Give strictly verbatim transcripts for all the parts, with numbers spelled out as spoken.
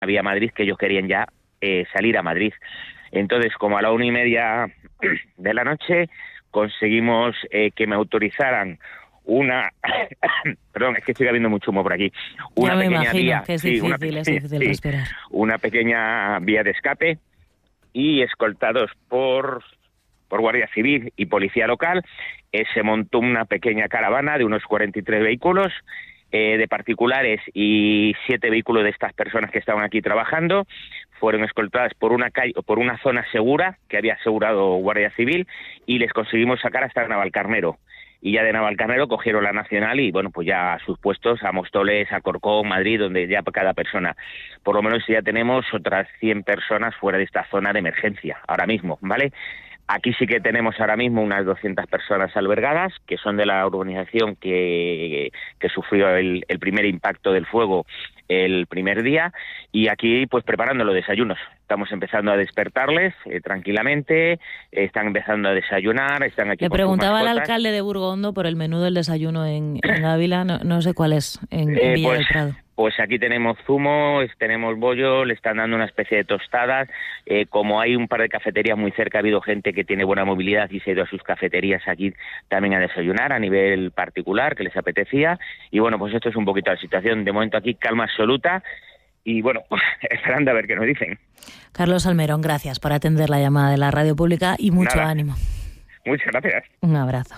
vía Madrid, que ellos querían ya eh, salir a Madrid. Entonces, como a la una y media de la noche, conseguimos eh, que me autorizaran una... Perdón, es que estoy habiendo mucho humo por aquí. Una ya me pequeña imagino vía, que es sí, difícil, una es pequeña, difícil sí, respirar. Una pequeña vía de escape y escoltados por, por Guardia Civil y Policía Local, eh, se montó una pequeña caravana de unos cuarenta y tres vehículos, eh, de particulares y siete vehículos de estas personas que estaban aquí trabajando. Fueron escoltadas por una calle, por una zona segura que había asegurado Guardia Civil, y les conseguimos sacar hasta Navalcarnero. Y ya de Navalcarnero cogieron la Nacional y, bueno, pues ya a sus puestos, a Móstoles, a Corcón, Madrid, donde ya cada persona, por lo menos ya tenemos otras cien personas fuera de esta zona de emergencia, ahora mismo, ¿vale? Aquí sí que tenemos ahora mismo unas doscientas personas albergadas, que son de la urbanización que, que sufrió el, el primer impacto del fuego el primer día, y aquí pues preparando los desayunos. Estamos empezando a despertarles eh, tranquilamente, eh, están empezando a desayunar, están aquí. Le con preguntaba sus al mascotas. alcalde de Burgondo por el menú del desayuno en, en Ávila, no, no sé cuál es, en, Eh, en Villa pues, del Prado. Pues aquí tenemos zumo, tenemos bollo, le están dando una especie de tostadas. Eh, como hay un par de cafeterías muy cerca, ha habido gente que tiene buena movilidad y se ha ido a sus cafeterías aquí también a desayunar a nivel particular, que les apetecía. Y bueno, pues esto es un poquito la situación. De momento aquí calma absoluta y bueno, esperando a ver qué nos dicen. Carlos Salmerón, gracias por atender la llamada de la radio pública y mucho Nada. ánimo. Muchas gracias. Un abrazo.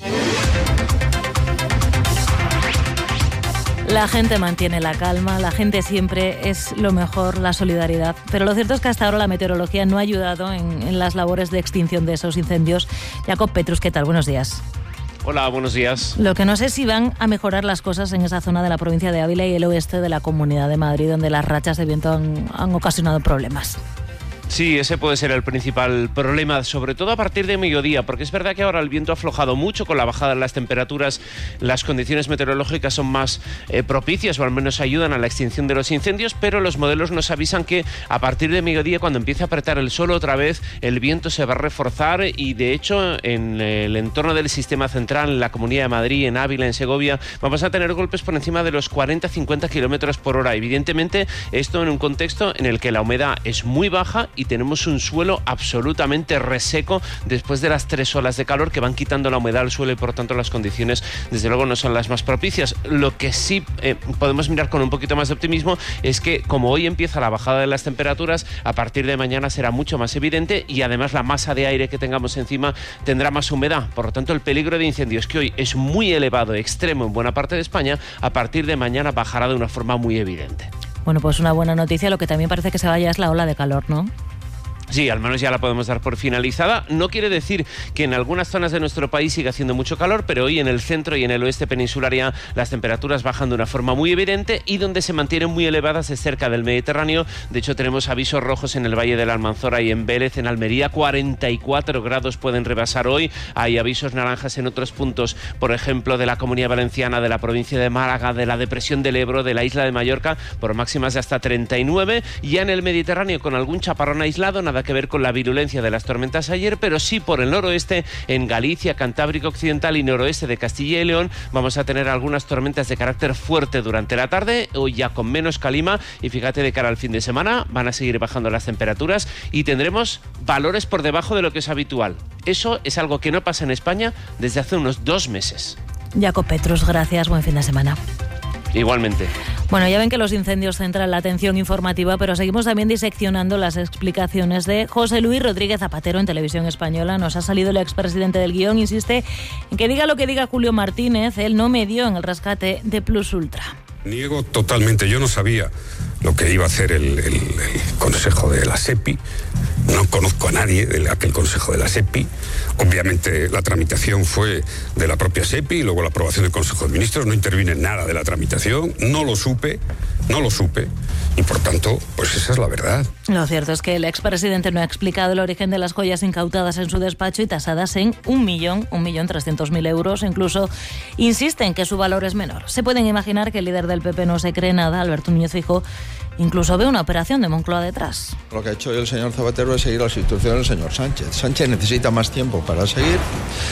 La gente mantiene la calma, la gente siempre es lo mejor, la solidaridad. Pero lo cierto es que hasta ahora la meteorología no ha ayudado en, en las labores de extinción de esos incendios. Jacob Petrus, ¿qué tal? Buenos días. Hola, buenos días. Lo que no sé si van a mejorar las cosas en esa zona de la provincia de Ávila y el oeste de la Comunidad de Madrid, donde las rachas de viento han, han ocasionado problemas. Sí, ese puede ser el principal problema, sobre todo a partir de mediodía, porque es verdad que ahora el viento ha aflojado mucho con la bajada de las temperaturas, las condiciones meteorológicas son más eh, propicias o al menos ayudan a la extinción de los incendios, pero los modelos nos avisan que a partir de mediodía, cuando empiece a apretar el sol otra vez, el viento se va a reforzar y de hecho en el entorno del sistema central, en la Comunidad de Madrid, en Ávila, en Segovia, vamos a tener golpes por encima de los cuarenta a cincuenta kilómetros por hora. Evidentemente, esto en un contexto en el que la humedad es muy baja y tenemos un suelo absolutamente reseco después de las tres olas de calor que van quitando la humedad al suelo y por tanto las condiciones desde luego no son las más propicias. Lo que sí eh, podemos mirar con un poquito más de optimismo es que como hoy empieza la bajada de las temperaturas, a partir de mañana será mucho más evidente y además la masa de aire que tengamos encima tendrá más humedad. Por lo tanto, el peligro de incendios, que hoy es muy elevado, extremo en buena parte de España, a partir de mañana bajará de una forma muy evidente. Bueno, pues una buena noticia. Lo que también parece que se vaya es la ola de calor, ¿no? Sí, al menos ya la podemos dar por finalizada. No quiere decir que en algunas zonas de nuestro país siga haciendo mucho calor, pero hoy en el centro y en el oeste peninsular ya las temperaturas bajan de una forma muy evidente y donde se mantienen muy elevadas es cerca del Mediterráneo. De hecho, tenemos avisos rojos en el Valle de la Almanzora y en Vélez, en Almería. cuarenta y cuatro grados pueden rebasar hoy. Hay avisos naranjas en otros puntos, por ejemplo, de la Comunidad Valenciana, de la provincia de Málaga, de la Depresión del Ebro, de la isla de Mallorca, por máximas de hasta treinta y nueve. Ya en el Mediterráneo con algún chaparrón aislado, nada que ver con la virulencia de las tormentas ayer, pero sí por el noroeste, en Galicia, Cantábrico Occidental y noroeste de Castilla y León, vamos a tener algunas tormentas de carácter fuerte durante la tarde, hoy ya con menos calima, y fíjate, de cara al fin de semana van a seguir bajando las temperaturas y tendremos valores por debajo de lo que es habitual. Eso es algo que no pasa en España desde hace unos dos meses. Jacob Petrus, gracias, buen fin de semana. Igualmente. Bueno, ya ven que los incendios centran la atención informativa, pero seguimos también diseccionando las explicaciones de José Luis Rodríguez Zapatero en Televisión Española. Nos ha salido el expresidente del Guión, insiste en que diga lo que diga Julio Martínez, él no medió en el rescate de Plus Ultra. Niego totalmente, yo no sabía lo que iba a hacer el, el, el Consejo de la SEPI, no conozco a nadie de aquel Consejo de la SEPI, obviamente la tramitación fue de la propia SEPI y luego la aprobación del Consejo de Ministros, no intervine en nada de la tramitación, no lo supe, no lo supe y por tanto, pues esa es la verdad. Lo cierto es que el expresidente no ha explicado el origen de las joyas incautadas en su despacho y tasadas en un millón, un millón trescientos mil euros, incluso insiste en que su valor es menor. Se pueden imaginar que el líder del P P no se cree nada, Alberto Núñez Feijóo, incluso ve una operación de Moncloa detrás. Lo que ha hecho el señor Zapatero es seguir las instrucciones del señor Sánchez. Sánchez necesita más tiempo para seguir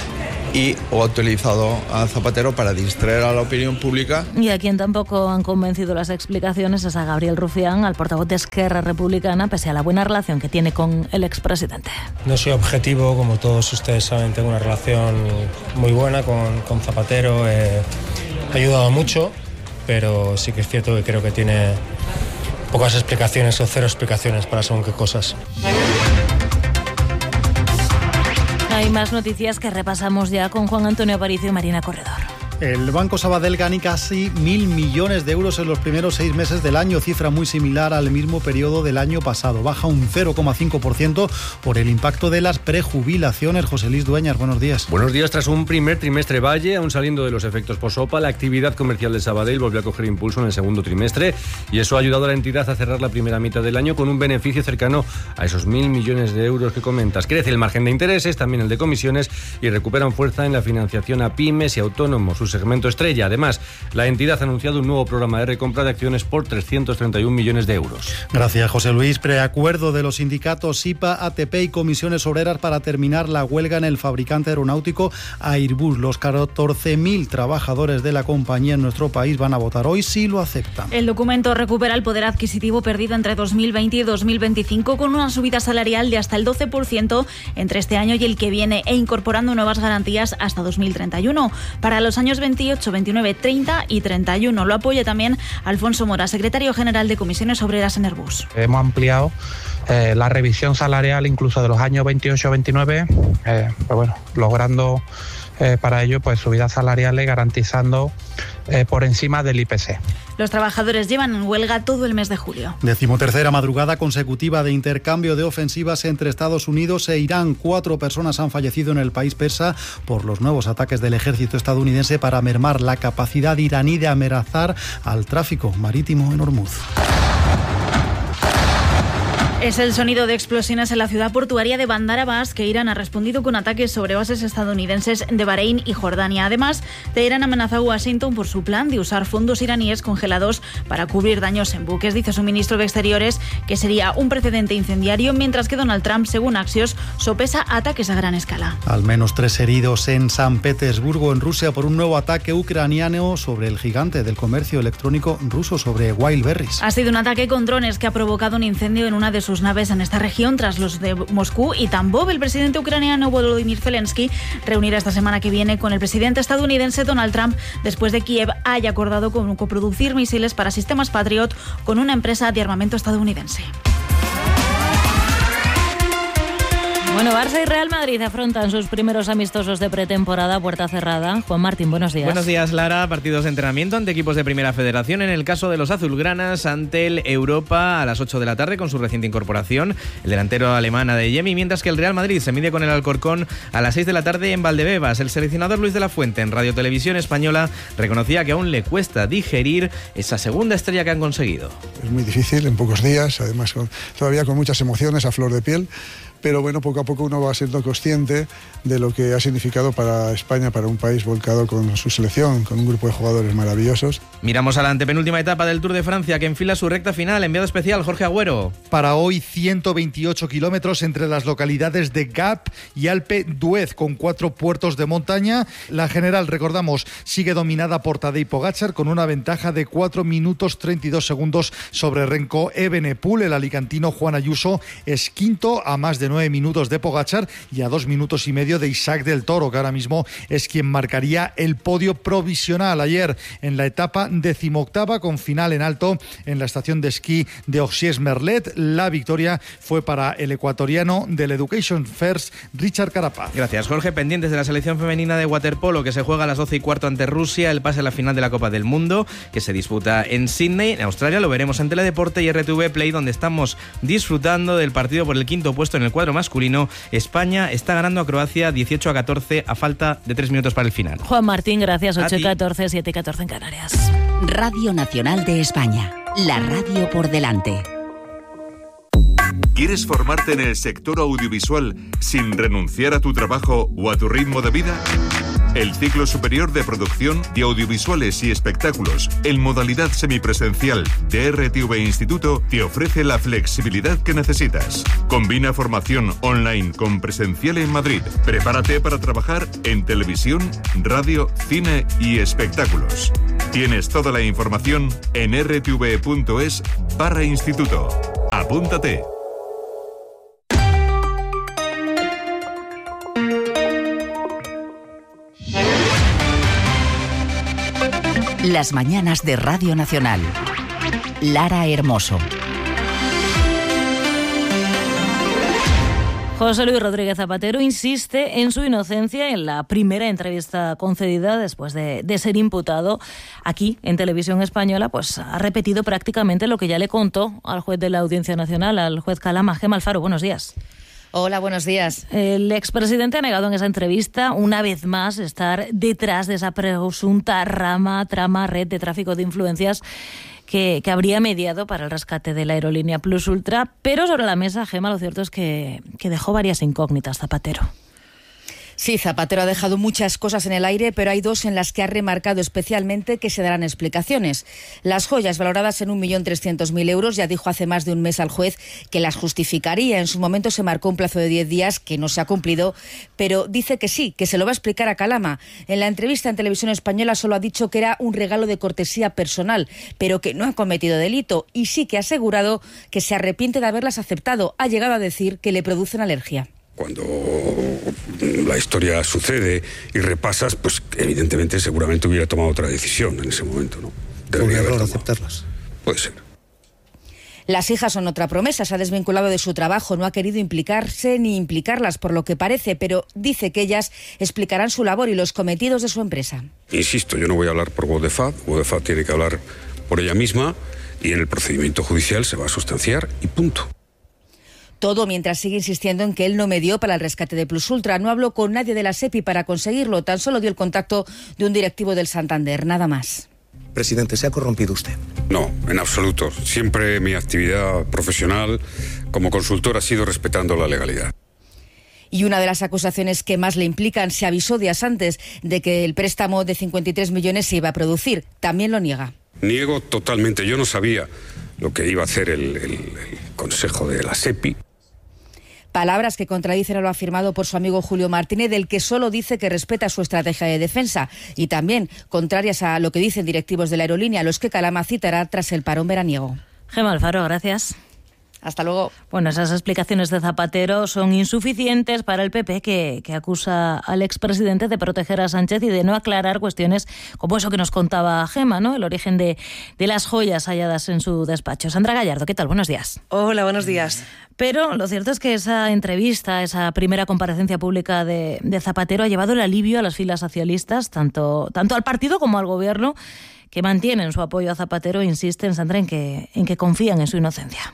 y o ha utilizado a Zapatero para distraer a la opinión pública. Y a quien tampoco han convencido las explicaciones es a Gabriel Rufián, al portavoz de Esquerra Republicana, pese a la buena relación que tiene con el expresidente. No soy objetivo, como todos ustedes saben, tengo una relación muy buena con, con Zapatero, eh, ha ayudado mucho, pero sí que es cierto que creo que tiene pocas explicaciones o cero explicaciones para según qué cosas. Hay más noticias que repasamos ya con Juan Antonio Aparicio y Marina Corredor. El Banco Sabadell gana casi mil millones de euros en los primeros seis meses del año, cifra muy similar al mismo periodo del año pasado. Baja un cero coma cinco por ciento por el impacto de las prejubilaciones. José Luis Dueñas, buenos días. Buenos días. Tras un primer trimestre valle, aún saliendo de los efectos post-OPA, la actividad comercial de Sabadell volvió a coger impulso en el segundo trimestre y eso ha ayudado a la entidad a cerrar la primera mitad del año con un beneficio cercano a esos mil millones de euros que comentas. Crece el margen de intereses, también el de comisiones, y recuperan fuerza en la financiación a pymes y autónomos, su segmento estrella. Además, la entidad ha anunciado un nuevo programa de recompra de acciones por trescientos treinta y un millones de euros. Gracias, José Luis. Preacuerdo de los sindicatos I P A, A T P y comisiones obreras para terminar la huelga en el fabricante aeronáutico Airbus. Los catorce mil trabajadores de la compañía en nuestro país van a votar hoy si lo aceptan. El documento recupera el poder adquisitivo perdido entre dos mil veinte y dos mil veinticinco con una subida salarial de hasta el doce por ciento entre este año y el que viene e incorporando nuevas garantías hasta dos mil treinta y uno. Para los años veintiocho, veintinueve, treinta y treinta y uno. Lo apoya también Alfonso Mora, secretario general de Comisiones Obreras en Airbus. Hemos ampliado eh, la revisión salarial incluso de los años veintiocho a veintinueve, eh, pues bueno, logrando eh, para ello pues subidas salariales, garantizando eh, por encima del I P C. Los trabajadores llevan en huelga todo el mes de julio. Decimotercera madrugada consecutiva de intercambio de ofensivas entre Estados Unidos e Irán. Cuatro personas han fallecido en el país persa por los nuevos ataques del ejército estadounidense para mermar la capacidad iraní de amenazar al tráfico marítimo en Hormuz. Es el sonido de explosiones en la ciudad portuaria de Bandar Abbas, que Irán ha respondido con ataques sobre bases estadounidenses de Bahrein y Jordania. Además, Teherán amenaza a Washington por su plan de usar fondos iraníes congelados para cubrir daños en buques. Dice su ministro de Exteriores que sería un precedente incendiario, mientras que Donald Trump, según Axios, sopesa ataques a gran escala. Al menos tres heridos en San Petersburgo, en Rusia, por un nuevo ataque ucraniano sobre el gigante del comercio electrónico ruso, sobre Wildberries. Ha sido un ataque con drones que ha provocado un incendio en una de sus sus naves en esta región tras los de Moscú y Tambov. El presidente ucraniano Volodymyr Zelensky reunirá esta semana que viene con el presidente estadounidense Donald Trump después de Kiev haya acordado con coproducir misiles para sistemas Patriot con una empresa de armamento estadounidense. Bueno, Barça y Real Madrid afrontan sus primeros amistosos de pretemporada a puerta cerrada. Juan Martín, buenos días. Buenos días, Lara. Partidos de entrenamiento ante equipos de Primera Federación. En el caso de los azulgranas, ante el Europa a las ocho de la tarde con su reciente incorporación, el delantero alemán Adeyemi, mientras que el Real Madrid se mide con el Alcorcón a las seis de la tarde en Valdebebas. El seleccionador Luis de la Fuente en Radio Televisión Española reconocía que aún le cuesta digerir esa segunda estrella que han conseguido. Es muy difícil en pocos días, además con, todavía con muchas emociones a flor de piel. Pero bueno, poco a poco uno va siendo consciente de lo que ha significado para España, para un país volcado con su selección, con un grupo de jugadores maravillosos. Miramos a la antepenúltima etapa del Tour de Francia, que enfila su recta final. Enviado especial, Jorge Agüero. Para hoy, ciento veintiocho kilómetros entre las localidades de Gap y Alpe d'Huez, con cuatro puertos de montaña. La general, recordamos, sigue dominada por Tadej Pogačar, con una ventaja de cuatro minutos treinta y dos segundos sobre Renko Evenepoel. El alicantino Juan Ayuso es quinto a más de nueve minutos de Pogačar y a dos minutos y medio de Isaac del Toro, que ahora mismo es quien marcaría el podio provisional. Ayer en la etapa decimoctava con final en alto en la estación de esquí de Orsières-Merlet, la victoria fue para el ecuatoriano del Education First, Richard Carapaz. Gracias, Jorge. Pendientes de la selección femenina de waterpolo, que se juega a las doce y cuarto ante Rusia, el pase a la final de la Copa del Mundo, que se disputa en Sydney, en Australia. Lo veremos en Teledeporte y R T V Play, donde estamos disfrutando del partido por el quinto puesto en el cuadro masculino. España está ganando a Croacia dieciocho a catorce a falta de tres minutos para el final. Juan Martín, gracias. ocho y catorce, siete y catorce en Canarias. Radio Nacional de España, la radio por delante. ¿Quieres formarte en el sector audiovisual sin renunciar a tu trabajo o a tu ritmo de vida? el ciclo superior de producción de audiovisuales y espectáculos en modalidad semipresencial de R T V Instituto te ofrece la flexibilidad que necesitas. Combina formación online con presencial en Madrid. Prepárate para trabajar en televisión, radio, cine y espectáculos. Tienes toda la información en r t v punto es barra instituto. Apúntate. Las mañanas de Radio Nacional. Lara Hermoso. José Luis Rodríguez Zapatero insiste en su inocencia en la primera entrevista concedida después de, de ser imputado. Aquí, en Televisión Española, pues ha repetido prácticamente lo que ya le contó al juez de la Audiencia Nacional, al juez Calama. Gemma Alfaro, buenos días. Hola, buenos días. El expresidente ha negado en esa entrevista, una vez más, estar detrás de esa presunta rama, trama, red de tráfico de influencias que, que habría mediado para el rescate de la aerolínea Plus Ultra. Pero sobre la mesa, Gemma, lo cierto es que, que dejó varias incógnitas Zapatero. Sí, Zapatero ha dejado muchas cosas en el aire, pero hay dos en las que ha remarcado especialmente que se darán explicaciones. Las joyas valoradas en un millón trescientos mil euros, ya dijo hace más de un mes al juez que las justificaría. En su momento se marcó un plazo de diez días que no se ha cumplido, pero dice que sí, que se lo va a explicar a Calama. En la entrevista en Televisión Española solo ha dicho que era un regalo de cortesía personal, pero que no ha cometido delito, y sí que ha asegurado que se arrepiente de haberlas aceptado. Ha llegado a decir que le producen alergia. Cuando la historia sucede y repasas, pues evidentemente seguramente hubiera tomado otra decisión en ese momento, ¿no? Debería haber error aceptarlas. Puede ser. Las hijas son otra promesa. Se ha desvinculado de su trabajo, no ha querido implicarse ni implicarlas por lo que parece, pero dice que ellas explicarán su labor y los cometidos de su empresa. Insisto, yo no voy a hablar por voz de F A D. voz de F A D tiene que hablar por ella misma y en el procedimiento judicial se va a sustanciar y punto. Todo mientras sigue insistiendo en que él no medió para el rescate de Plus Ultra. No habló con nadie de la SEPI para conseguirlo, tan solo dio el contacto de un directivo del Santander, nada más. Presidente, ¿se ha corrompido usted? No, en absoluto. Siempre mi actividad profesional como consultor ha sido respetando la legalidad. Y una de las acusaciones que más le implican, se avisó días antes de que el préstamo de cincuenta y tres millones se iba a producir. También lo niega. Niego totalmente. Yo no sabía lo que iba a hacer el, el, el Consejo de la SEPI. Palabras que contradicen a lo afirmado por su amigo Julio Martínez, del que solo dice que respeta su estrategia de defensa, y también contrarias a lo que dicen directivos de la aerolínea, a los que Calama citará tras el parón veraniego. Gemma Alfaro, gracias. Hasta luego. Bueno, esas explicaciones de Zapatero son insuficientes para el P P, que, que acusa al expresidente de proteger a Sánchez y de no aclarar cuestiones como eso que nos contaba Gemma, ¿no? El origen de, de las joyas halladas en su despacho. Sandra Gallardo, ¿qué tal? Buenos días. Hola, buenos días. Pero lo cierto es que esa entrevista, esa primera comparecencia pública de, de Zapatero ha llevado el alivio a las filas socialistas, tanto, tanto al partido como al gobierno, que mantienen su apoyo a Zapatero e insisten, Sandra, en que, en que confían en su inocencia.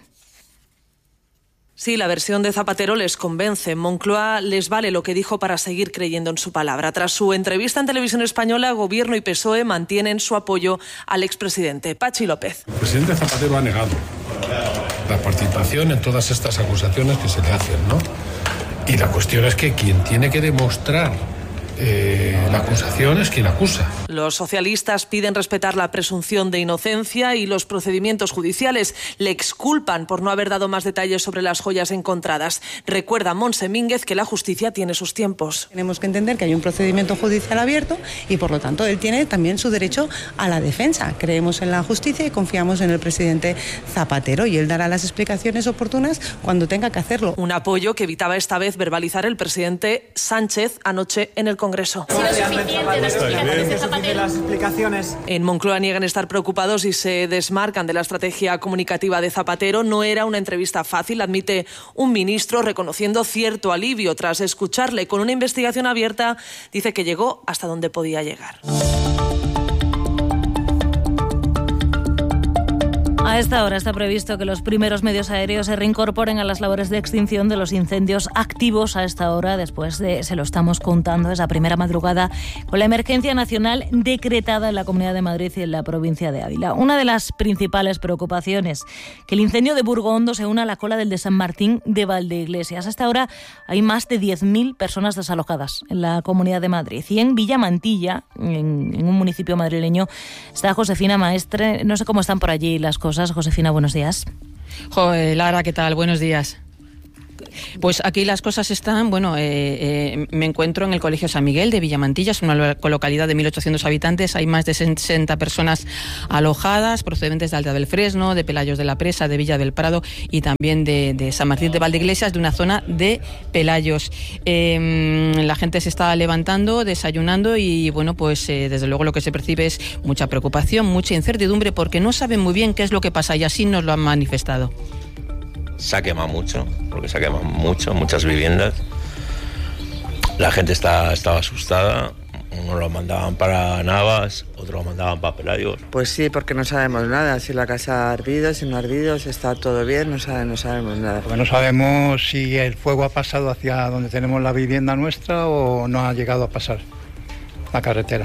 Sí, la versión de Zapatero les convence. Moncloa les vale lo que dijo para seguir creyendo en su palabra. Tras su entrevista en Televisión Española, Gobierno y P S O E mantienen su apoyo al expresidente. Pachi López. El presidente Zapatero ha negado la participación en todas estas acusaciones que se le hacen, ¿no? Y la cuestión es que quien tiene que demostrar Eh, la acusación es quien acusa. Los socialistas piden respetar la presunción de inocencia y los procedimientos judiciales. Le exculpan por no haber dado más detalles sobre las joyas encontradas. Recuerda Montse Mínguez que la justicia tiene sus tiempos. Tenemos que entender que hay un procedimiento judicial abierto y por lo tanto él tiene también su derecho a la defensa. Creemos en la justicia y confiamos en el presidente Zapatero y él dará las explicaciones oportunas cuando tenga que hacerlo. Un apoyo que evitaba esta vez verbalizar el presidente Sánchez anoche en el Congreso. Congreso. En Moncloa niegan estar preocupados y se desmarcan de la estrategia comunicativa de Zapatero. No era una entrevista fácil, admite un ministro, reconociendo cierto alivio tras escucharle. Con una investigación abierta, dice que llegó hasta donde podía llegar. A A esta hora está previsto que los primeros medios aéreos se reincorporen a las labores de extinción de los incendios activos a esta hora, después de, se lo estamos contando, esa primera madrugada con la emergencia nacional decretada en la Comunidad de Madrid y en la provincia de Ávila. Una de las principales preocupaciones, que el incendio de Burgondo se una a la cola del de San Martín de Valdeiglesias. Hasta ahora hay más de diez mil personas desalojadas en la Comunidad de Madrid. Y en Villamantilla, en, en un municipio madrileño, está Josefina Maestre. No sé cómo están por allí las cosas. Josefina, buenos días. Joder, Lara, ¿qué tal? Buenos días. Pues aquí las cosas están, bueno, eh, eh, me encuentro en el Colegio San Miguel de Villamantilla, es una localidad de mil ochocientos habitantes, hay más de sesenta personas alojadas, procedentes de Alta del Fresno, de Pelayos de la Presa, de Villa del Prado y también de, de San Martín de Valdeiglesias, de una zona de Pelayos. Eh, la gente se está levantando, desayunando y, bueno, pues eh, desde luego lo que se percibe es mucha preocupación, mucha incertidumbre, porque no saben muy bien qué es lo que pasa y así nos lo han manifestado. Se ha quemado mucho, porque se ha quemado mucho, muchas viviendas. La gente está, estaba asustada. Unos lo mandaban para Navas, otros lo mandaban para Pelayos. Pues sí, porque no sabemos nada. Si la casa ha ardido, si no ha ardido, si está todo bien, no, sabe, no sabemos nada. Porque no sabemos si el fuego ha pasado hacia donde tenemos la vivienda nuestra o no ha llegado a pasar la carretera.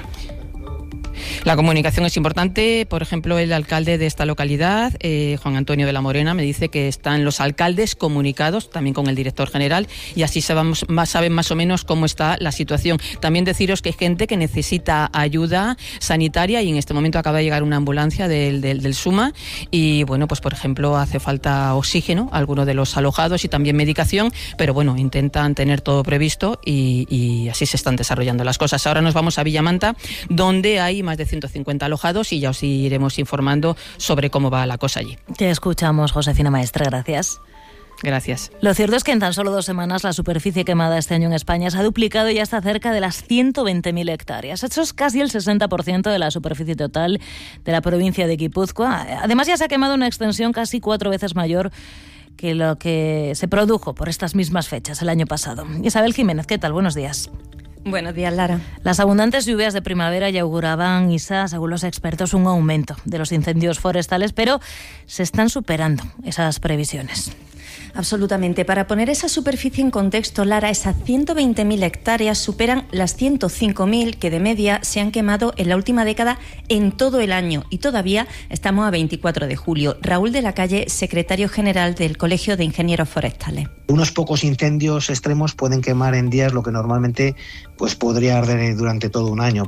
La comunicación es importante. Por ejemplo, el alcalde de esta localidad, eh, Juan Antonio de la Morena, me dice que están los alcaldes comunicados también con el director general y así sabemos, más, saben más o menos cómo está la situación. También deciros que hay gente que necesita ayuda sanitaria y en este momento acaba de llegar una ambulancia del, del, del SUMA y, bueno, pues por ejemplo hace falta oxígeno a algunos de los alojados y también medicación, pero bueno, intentan tener todo previsto y, y así se están desarrollando las cosas. Ahora nos vamos a Villamanta, donde hay más de ciento cincuenta alojados y ya os iremos informando sobre cómo va la cosa allí. Te escuchamos, Josefina Maestre, gracias. Gracias. Lo cierto es que en tan solo dos semanas la superficie quemada este año en España se ha duplicado y ya está cerca de las ciento veinte mil hectáreas. Esto es casi el sesenta por ciento de la superficie total de la provincia de Guipúzcoa. Además, ya se ha quemado una extensión casi cuatro veces mayor que lo que se produjo por estas mismas fechas el año pasado. Isabel Jiménez, ¿qué tal? Buenos días. Buenos días, Lara. Las abundantes lluvias de primavera ya auguraban, Isa, según los expertos, un aumento de los incendios forestales, pero se están superando esas previsiones. Absolutamente. Para poner esa superficie en contexto, Lara, esas ciento veinte mil hectáreas superan las ciento cinco mil que de media se han quemado en la última década en todo el año. Y todavía estamos a veinticuatro de julio. Raúl de la Calle, secretario general del Colegio de Ingenieros Forestales. Unos pocos incendios extremos pueden quemar en días lo que normalmente pues, podría arder durante todo un año.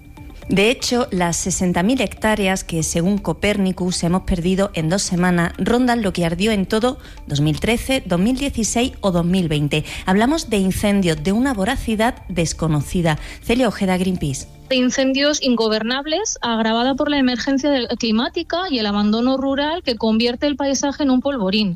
De hecho, las sesenta mil hectáreas que, según Copernicus, hemos perdido en dos semanas rondan lo que ardió en todo dos mil trece, dos mil dieciséis o dos mil veinte. Hablamos de incendios de una voracidad desconocida. Celia Ojeda, Greenpeace. De incendios ingobernables agravada por la emergencia climática y el abandono rural que convierte el paisaje en un polvorín.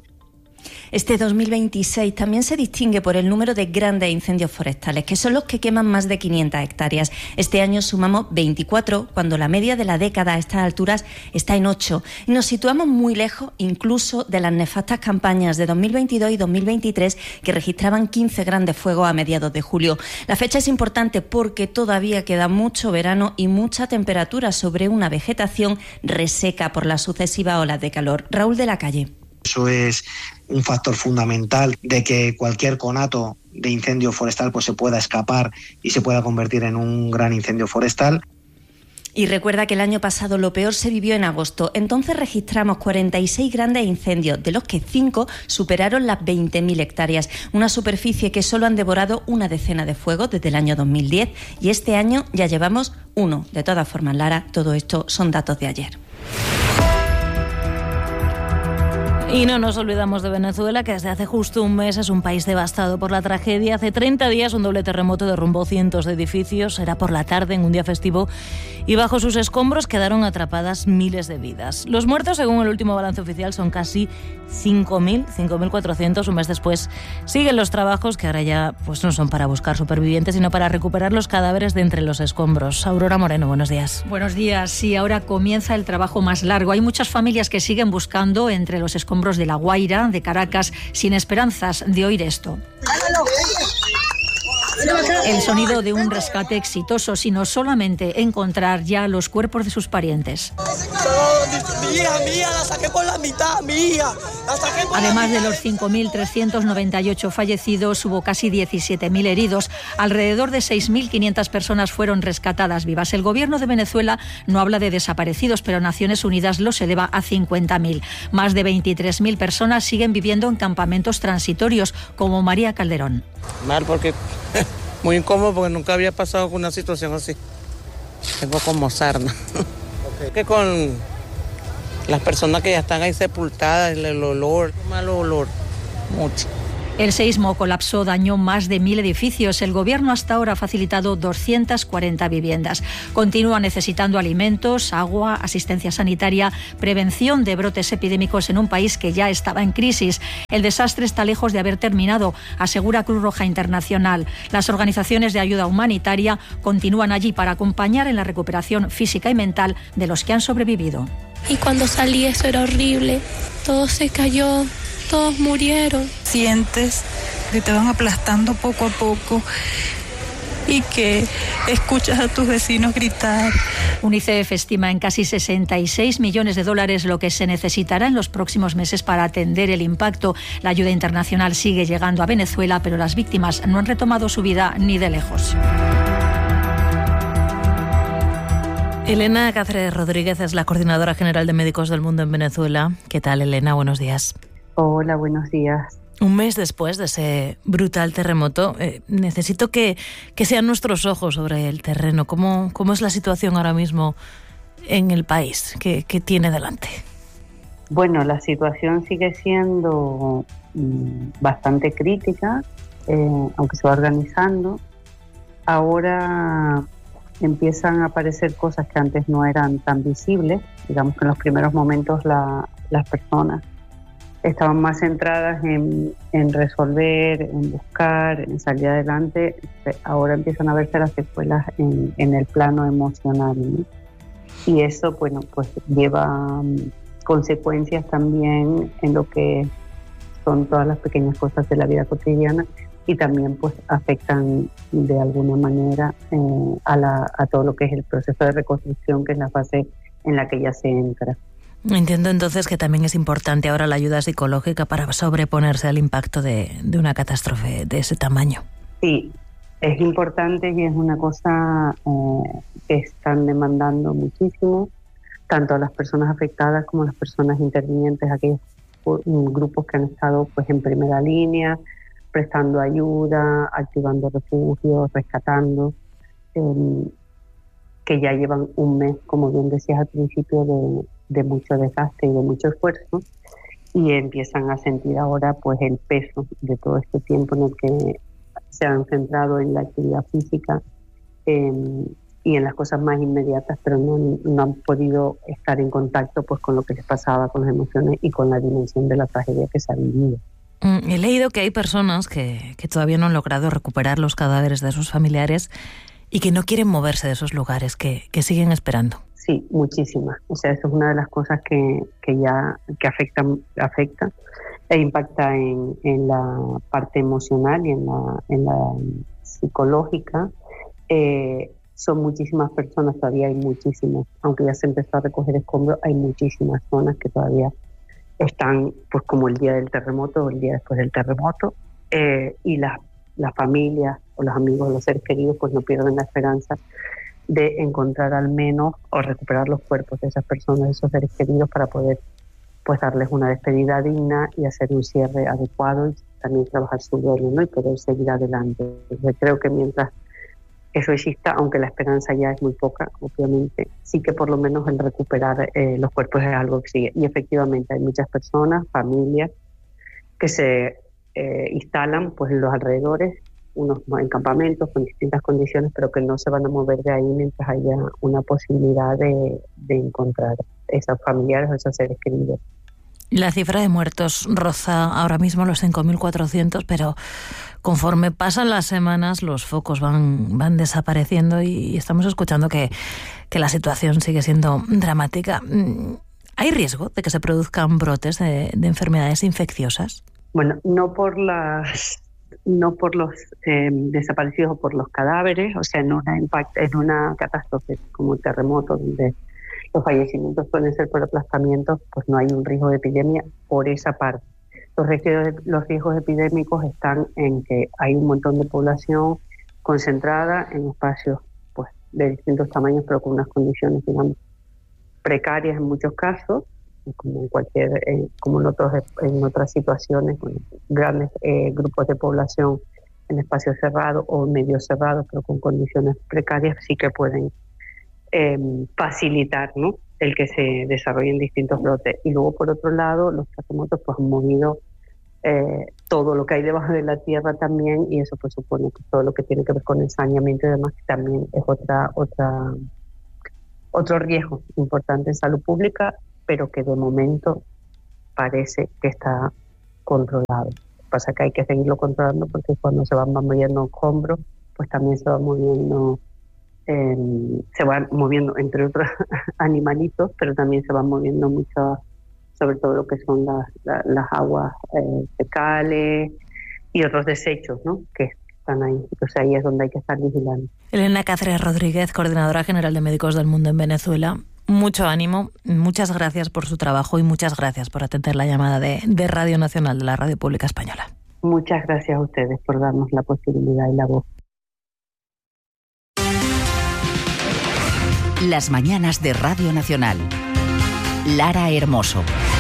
Este dos mil veintiséis también se distingue por el número de grandes incendios forestales, que son los que queman más de quinientas hectáreas. Este año sumamos veinticuatro, cuando la media de la década a estas alturas está en ocho. Y nos situamos muy lejos incluso de las nefastas campañas de dos mil veintidós y dos mil veintitrés, que registraban quince grandes fuegos a mediados de julio. La fecha es importante porque todavía queda mucho verano y mucha temperatura sobre una vegetación reseca por las sucesivas olas de calor. Raúl de la Calle. Eso es un factor fundamental de que cualquier conato de incendio forestal pues se pueda escapar y se pueda convertir en un gran incendio forestal. Y recuerda que el año pasado lo peor se vivió en agosto. Entonces registramos cuarenta y seis grandes incendios, de los que cinco superaron las veinte mil hectáreas. Una superficie que solo han devorado una decena de fuegos desde el año dos mil diez y este año ya llevamos uno. De todas formas, Lara, todo esto son datos de ayer. Y no nos olvidamos de Venezuela, que desde hace justo un mes es un país devastado por la tragedia. Hace treinta días un doble terremoto derrumbó cientos de edificios. Era por la tarde, en un día festivo, y bajo sus escombros quedaron atrapadas miles de vidas. Los muertos, según el último balance oficial, son casi cinco mil, cinco mil cuatrocientos. Un mes después siguen los trabajos, que ahora ya pues no son para buscar supervivientes, sino para recuperar los cadáveres de entre los escombros. Aurora Moreno, buenos días. Buenos días. Sí, ahora comienza el trabajo más largo. Hay muchas familias que siguen buscando entre los escombros de La Guaira, de Caracas, sin esperanzas de oír esto. El sonido de un rescate exitoso, sino solamente encontrar ya los cuerpos de sus parientes. Mi hija, mi hija, la saqué por la mitad, mi hija. La saqué por Además la de los cinco mil trescientos noventa y ocho fallecidos, hubo casi diecisiete mil heridos. Alrededor de seis mil quinientas personas fueron rescatadas vivas. El gobierno de Venezuela no habla de desaparecidos, pero Naciones Unidas los eleva a cincuenta mil. Más de veintitrés mil personas siguen viviendo en campamentos transitorios, como María Calderón. Mal, porque muy incómodo, porque nunca había pasado con una situación así. Tengo como sarna. Okay. Que con las personas que ya están ahí sepultadas, el olor, mal olor, mucho. El seísmo colapsó, dañó más de mil edificios. El gobierno hasta ahora ha facilitado doscientas cuarenta viviendas. Continúa necesitando alimentos, agua, asistencia sanitaria, prevención de brotes epidémicos en un país que ya estaba en crisis. El desastre está lejos de haber terminado, asegura Cruz Roja Internacional. Las organizaciones de ayuda humanitaria continúan allí para acompañar en la recuperación física y mental de los que han sobrevivido. Y cuando salí eso era horrible, todo se cayó. Todos murieron. Sientes que te van aplastando poco a poco y que escuchas a tus vecinos gritar. UNICEF estima en casi sesenta y seis millones de dólares lo que se necesitará en los próximos meses para atender el impacto. La ayuda internacional sigue llegando a Venezuela, pero las víctimas no han retomado su vida ni de lejos. Elena Cáceres Rodríguez es la coordinadora general de Médicos del Mundo en Venezuela. ¿Qué tal, Elena? Buenos días. Hola, buenos días. Un mes después de ese brutal terremoto, eh, necesito que, que sean nuestros ojos sobre el terreno. ¿Cómo, cómo es la situación ahora mismo en el país? ¿Qué, qué tiene delante? Bueno, la situación sigue siendo mm, bastante crítica, eh, aunque se va organizando. Ahora empiezan a aparecer cosas que antes no eran tan visibles. Digamos que en los primeros momentos la, las personas estaban más centradas en, en resolver, en buscar, en salir adelante. Ahora empiezan a verse las secuelas en, en el plano emocional, ¿no? Y eso, bueno, pues lleva um, consecuencias también en lo que son todas las pequeñas cosas de la vida cotidiana y también pues afectan de alguna manera eh, a, la, a todo lo que es el proceso de reconstrucción, que es la fase en la que ya se entra. Entiendo entonces que también es importante ahora la ayuda psicológica para sobreponerse al impacto de, de una catástrofe de ese tamaño. Sí, es importante y es una cosa eh, que están demandando muchísimo, tanto a las personas afectadas como a las personas intervinientes, aquellos grupos que han estado pues en primera línea, prestando ayuda, activando refugios, rescatando, eh, que ya llevan un mes, como bien decías al principio, de de mucho desgaste y de mucho esfuerzo, y empiezan a sentir ahora pues el peso de todo este tiempo en el que se han centrado en la actividad física eh, y en las cosas más inmediatas, pero no, no han podido estar en contacto pues con lo que les pasaba, con las emociones y con la dimensión de la tragedia que se ha vivido. Mm, he leído que hay personas que, que todavía no han logrado recuperar los cadáveres de sus familiares y que no quieren moverse de esos lugares, que, que siguen esperando. Sí, muchísimas. O sea, eso es una de las cosas que, que ya que afecta, afecta e impacta en, en la parte emocional y en la, en la psicológica. Eh, son muchísimas personas, todavía hay muchísimas. Aunque ya se empezó a recoger escombros, hay muchísimas zonas que todavía están, pues como el día del terremoto o el día después del terremoto. Eh, y las las familias o los amigos, los seres queridos, pues no pierden la esperanza de encontrar al menos o recuperar los cuerpos de esas personas, de esos seres queridos, para poder pues darles una despedida digna y hacer un cierre adecuado y también trabajar su duelo, ¿no? Y poder seguir adelante. Yo creo que mientras eso exista, aunque la esperanza ya es muy poca, obviamente, sí que por lo menos el recuperar eh, los cuerpos es algo que sigue. Y efectivamente hay muchas personas, familias, que se eh, instalan pues en los alrededores, unos en campamentos con distintas condiciones, pero que no se van a mover de ahí mientras haya una posibilidad de, de encontrar esos familiares o esos seres queridos. La cifra de muertos roza ahora mismo los cinco mil cuatrocientos, pero conforme pasan las semanas los focos van, van desapareciendo y estamos escuchando que, que la situación sigue siendo dramática. ¿Hay riesgo de que se produzcan brotes de, de enfermedades infecciosas? Bueno, no por las no por los eh, desaparecidos o por los cadáveres, o sea, en una, impact, en una catástrofe como terremoto, donde los fallecimientos suelen ser por aplastamientos, pues no hay un riesgo de epidemia por esa parte. Los riesgos, los riesgos epidémicos están en que hay un montón de población concentrada en espacios pues de distintos tamaños, pero con unas condiciones, digamos, precarias en muchos casos, como en cualquier, eh, como en otros, en otras situaciones, con grandes eh, grupos de población en espacios cerrados o medio cerrados, pero con condiciones precarias, sí que pueden eh, facilitar, ¿no?, el que se desarrollen distintos brotes. Y luego, por otro lado, los terremotos pues han movido eh, todo lo que hay debajo de la tierra también, y eso pues supone que todo lo que tiene que ver con el saneamiento y demás también es otra otra otro riesgo importante en salud pública, pero que de momento parece que está controlado. Lo que pasa es que hay que seguirlo controlando, porque cuando se van moviendo escombros, pues también se va moviendo Eh, se van moviendo entre otros animalitos, pero también se van moviendo mucho, sobre todo lo que son las, las, las aguas eh, fecales y otros desechos, ¿no?, que están ahí. Entonces ahí es donde hay que estar vigilando. Elena Cáceres Rodríguez, coordinadora general de Médicos del Mundo en Venezuela. Mucho ánimo, muchas gracias por su trabajo y muchas gracias por atender la llamada de, de Radio Nacional, de la Radio Pública Española. Muchas gracias a ustedes por darnos la posibilidad y la voz. Las mañanas de Radio Nacional. Lara Hermoso.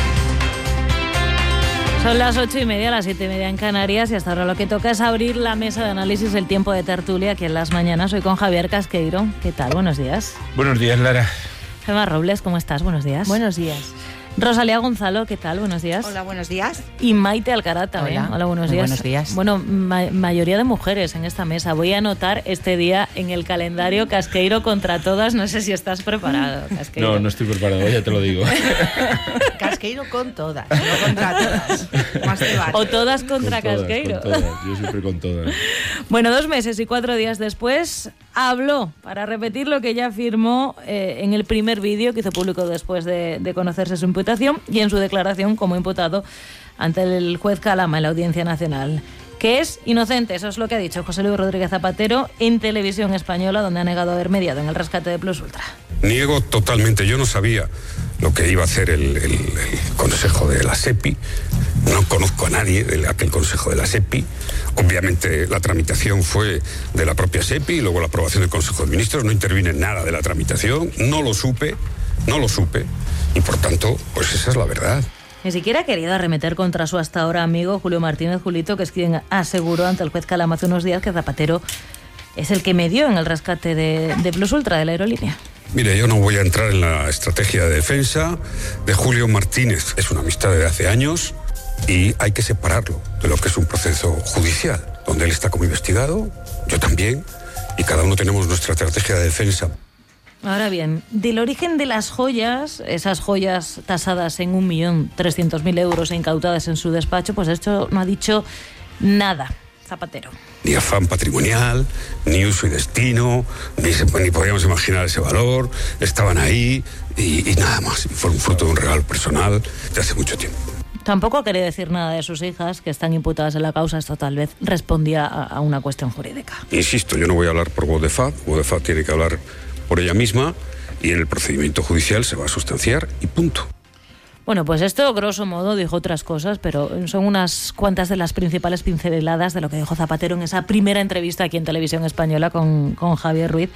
Son las ocho y media, las siete y media en Canarias, y hasta ahora lo que toca es abrir la mesa de análisis, el tiempo de tertulia aquí en Las Mañanas. Hoy con Javier Casqueiro. ¿Qué tal? Buenos días. Buenos días, Lara. Gemma Robles, ¿cómo estás? Buenos días. Buenos días. Rosalía Gonzalo, ¿qué tal? Buenos días. Hola, buenos días. Y Maite Alcaraz también. Hola, Hola, buenos días. Buenos días. Bueno, ma- mayoría de mujeres en esta mesa. Voy a anotar este día en el calendario Casqueiro contra todas. No sé si estás preparado, Casqueiro. No, no estoy preparado, ya te lo digo. Casqueiro con todas, no contra todas. Más te vale. O todas contra con todas, Casqueiro. Con todas. Yo siempre con todas. Bueno, dos meses y cuatro días después habló para repetir lo que ya afirmó eh, en el primer vídeo que hizo público después de, de conocerse su imputación y en su declaración como imputado ante el juez Calama en la Audiencia Nacional, que es inocente. Eso es lo que ha dicho José Luis Rodríguez Zapatero en Televisión Española, donde ha negado haber mediado en el rescate de Plus Ultra. Niego totalmente, yo no sabía lo que iba a hacer el, el, el Consejo de la SEPI, no conozco a nadie de aquel Consejo de la SEPI, obviamente la tramitación fue de la propia SEPI y luego la aprobación del Consejo de Ministros, no intervine en nada de la tramitación, no lo supe, no lo supe, y por tanto, pues esa es la verdad. Ni siquiera ha querido arremeter contra su hasta ahora amigo Julio Martínez Julito, que es quien aseguró ante el juez Calama hace unos días que Zapatero es el que medió en el rescate de, de Plus Ultra, de la aerolínea. Mire, yo no voy a entrar en la estrategia de defensa de Julio Martínez. Es una amistad de hace años y hay que separarlo de lo que es un proceso judicial, donde él está como investigado, yo también, y cada uno tenemos nuestra estrategia de defensa. Ahora bien, del origen de las joyas, esas joyas tasadas en un millón trescientos mil euros e incautadas en su despacho, pues esto no ha dicho nada Zapatero. Ni afán patrimonial, ni uso y destino, ni, se, ni podíamos imaginar ese valor, estaban ahí y, y nada más. Fue un fruto de un regalo personal de hace mucho tiempo. Tampoco quería decir nada de sus hijas, que están imputadas en la causa. Esto tal vez respondía a, a una cuestión jurídica. Insisto, yo no voy a hablar por voz de F A D, voz de F A D tiene que hablar por ella misma y en el procedimiento judicial se va a sustanciar y punto. Bueno, pues esto, grosso modo, dijo otras cosas, pero son unas cuantas de las principales pinceladas de lo que dijo Zapatero en esa primera entrevista aquí en Televisión Española con, con Javier Ruiz.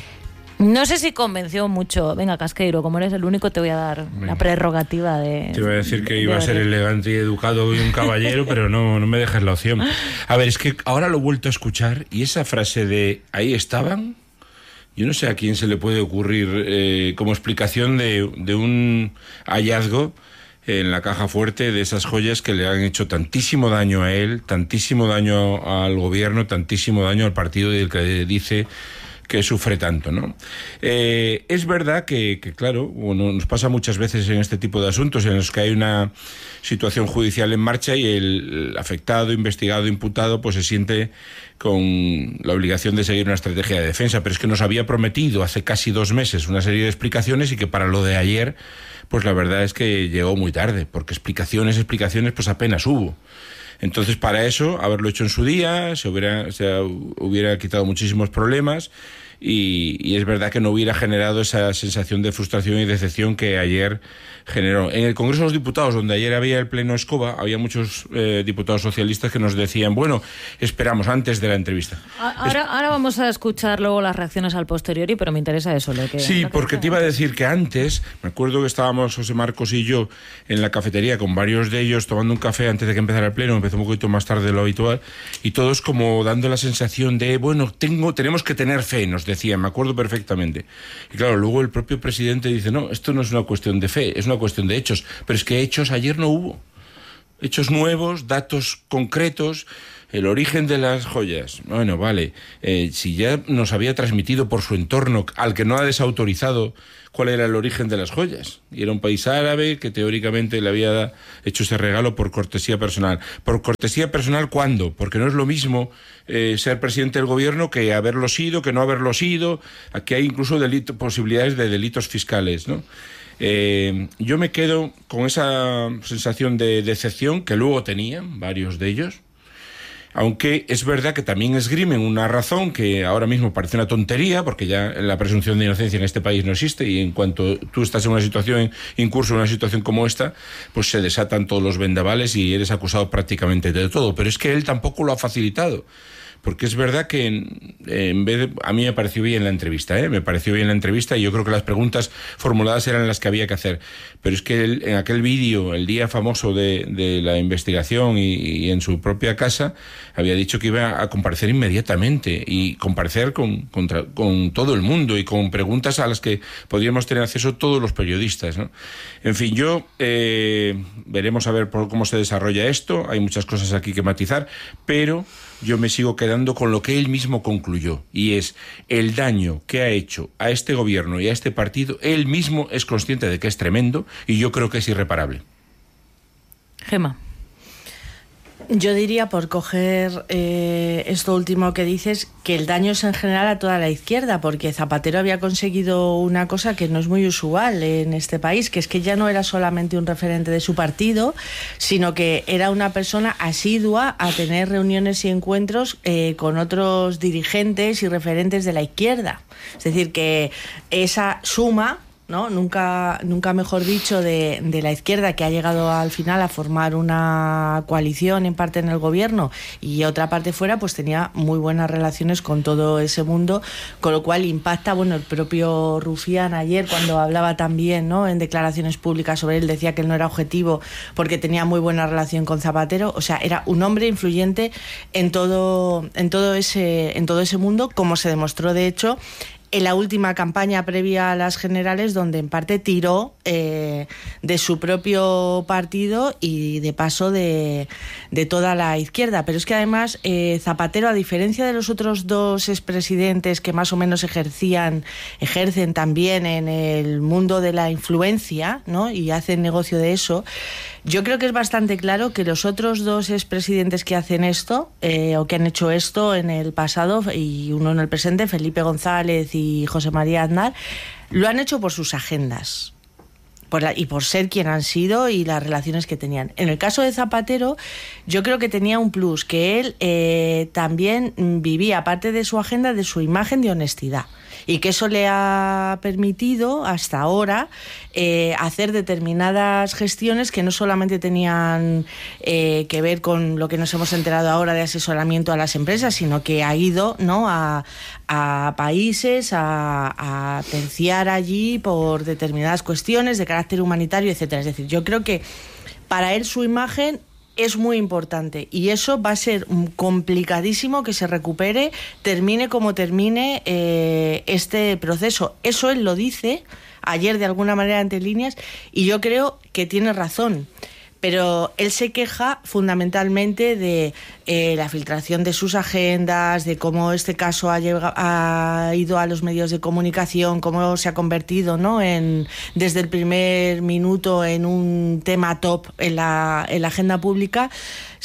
No sé si convenció mucho. Venga, Casqueiro, como eres el único, te voy a dar Venga. la prerrogativa de... Te iba a decir que iba a ser elegante y educado y un caballero, pero no, no me dejes la opción. A ver, es que ahora lo he vuelto a escuchar y esa frase de «ahí estaban», yo no sé a quién se le puede ocurrir eh, como explicación de, de un hallazgo en la caja fuerte de esas joyas que le han hecho tantísimo daño a él, tantísimo daño al gobierno, tantísimo daño al partido del que dice que sufre tanto, ¿no? Eh, es verdad que, que, claro, bueno, nos pasa muchas veces en este tipo de asuntos en los que hay una situación judicial en marcha y el afectado, investigado, imputado, pues se siente con la obligación de seguir una estrategia de defensa, pero es que nos había prometido hace casi dos meses una serie de explicaciones y que para lo de ayer, pues la verdad es que llegó muy tarde, porque explicaciones, explicaciones, pues apenas hubo. Entonces, para eso, haberlo hecho en su día, se hubiera, se hubiera quitado muchísimos problemas. Y, y es verdad que no hubiera generado esa sensación de frustración y decepción que ayer generó. En el Congreso de los Diputados, donde ayer había el pleno Escoba, había muchos eh, diputados socialistas que nos decían, bueno, esperamos antes de la entrevista. Ahora, es... ahora vamos a escuchar luego las reacciones al posteriori, pero me interesa eso. Lo que, sí, lo que porque te iba a decir que antes, me acuerdo que estábamos José Marcos y yo en la cafetería con varios de ellos tomando un café antes de que empezara el pleno, empezó un poquito más tarde de lo habitual, y todos como dando la sensación de, bueno, tengo, tenemos que tener fe, nos decían, me acuerdo perfectamente. Y claro, luego el propio presidente dice, no, esto no es una cuestión de fe, es una cuestión de hechos, pero es que hechos ayer no hubo. Hechos nuevos, datos concretos, el origen de las joyas. Bueno, vale, eh, si ya nos había transmitido por su entorno, al que no ha desautorizado, cuál era el origen de las joyas. Y era un país árabe que teóricamente le había hecho ese regalo por cortesía personal. ¿Por cortesía personal cuándo? Porque no es lo mismo eh, ser presidente del gobierno que haberlo sido, que no haberlo sido. Aquí hay incluso delito, posibilidades de delitos fiscales, ¿no? Eh, yo me quedo con esa sensación de decepción que luego tenían varios de ellos, aunque es verdad que también esgrimen una razón que ahora mismo parece una tontería, porque ya la presunción de inocencia en este país no existe, y en cuanto tú estás en una situación, incurso en una situación como esta, pues se desatan todos los vendavales y eres acusado prácticamente de todo. Pero es que él tampoco lo ha facilitado. Porque es verdad que en, en vez de, a mí me pareció bien la entrevista, ¿eh? me pareció bien la entrevista y yo creo que las preguntas formuladas eran las que había que hacer. Pero es que él, en aquel vídeo, el día famoso de, de la investigación y, y en su propia casa, había dicho que iba a comparecer inmediatamente y comparecer con, contra, con todo el mundo y con preguntas a las que podríamos tener acceso todos los periodistas, ¿no? En fin, yo eh, veremos a ver por cómo se desarrolla esto. Hay muchas cosas aquí que matizar, pero yo me sigo quedando con lo que él mismo concluyó, y es el daño que ha hecho a este gobierno y a este partido. Él mismo es consciente de que es tremendo y yo creo que es irreparable. Gemma. Yo diría, por coger eh, esto último que dices, que el daño es en general a toda la izquierda, porque Zapatero había conseguido una cosa que no es muy usual en este país, que es que ya no era solamente un referente de su partido, sino que era una persona asidua a tener reuniones y encuentros eh, con otros dirigentes y referentes de la izquierda. Es decir, que esa suma, ¿no? Nunca, nunca mejor dicho, de, de la izquierda, que ha llegado al final a formar una coalición en parte en el gobierno y otra parte fuera, pues tenía muy buenas relaciones con todo ese mundo, con lo cual impacta. Bueno, el propio Rufián ayer, cuando hablaba también, ¿no?, en declaraciones públicas sobre él, decía que él no era objetivo porque tenía muy buena relación con Zapatero. O sea, era un hombre influyente en todo, en todo ese, en todo ese mundo, como se demostró de hecho en la última campaña previa a las generales, donde en parte tiró eh, de su propio partido y de paso de, de toda la izquierda. Pero es que además eh, Zapatero, a diferencia de los otros dos expresidentes que más o menos ejercían, ejercen también en el mundo de la influencia, ¿no?, y hacen negocio de eso, yo creo que es bastante claro que los otros dos expresidentes que hacen esto, eh, o que han hecho esto en el pasado, y uno en el presente, Felipe González y José María Aznar, lo han hecho por sus agendas. Por la, y por ser quien han sido y las relaciones que tenían. En el caso de Zapatero, yo creo que tenía un plus, que él eh, también vivía, aparte de su agenda, de su imagen de honestidad. Y que eso le ha permitido hasta ahora eh, hacer determinadas gestiones que no solamente tenían eh, que ver con lo que nos hemos enterado ahora de asesoramiento a las empresas, sino que ha ido, ¿no?, a, a países a, a terciar allí por determinadas cuestiones de carácter humanitario, etcétera. Es decir, yo creo que para él su imagen es muy importante y eso va a ser complicadísimo que se recupere, termine como termine eh, este proceso. Eso él lo dice ayer de alguna manera entre líneas y yo creo que tiene razón. Pero él se queja fundamentalmente de eh, la filtración de sus agendas, de cómo este caso ha, llegado, ha ido a los medios de comunicación, cómo se ha convertido, ¿no?, en, desde el primer minuto en un tema top en la, en la agenda pública.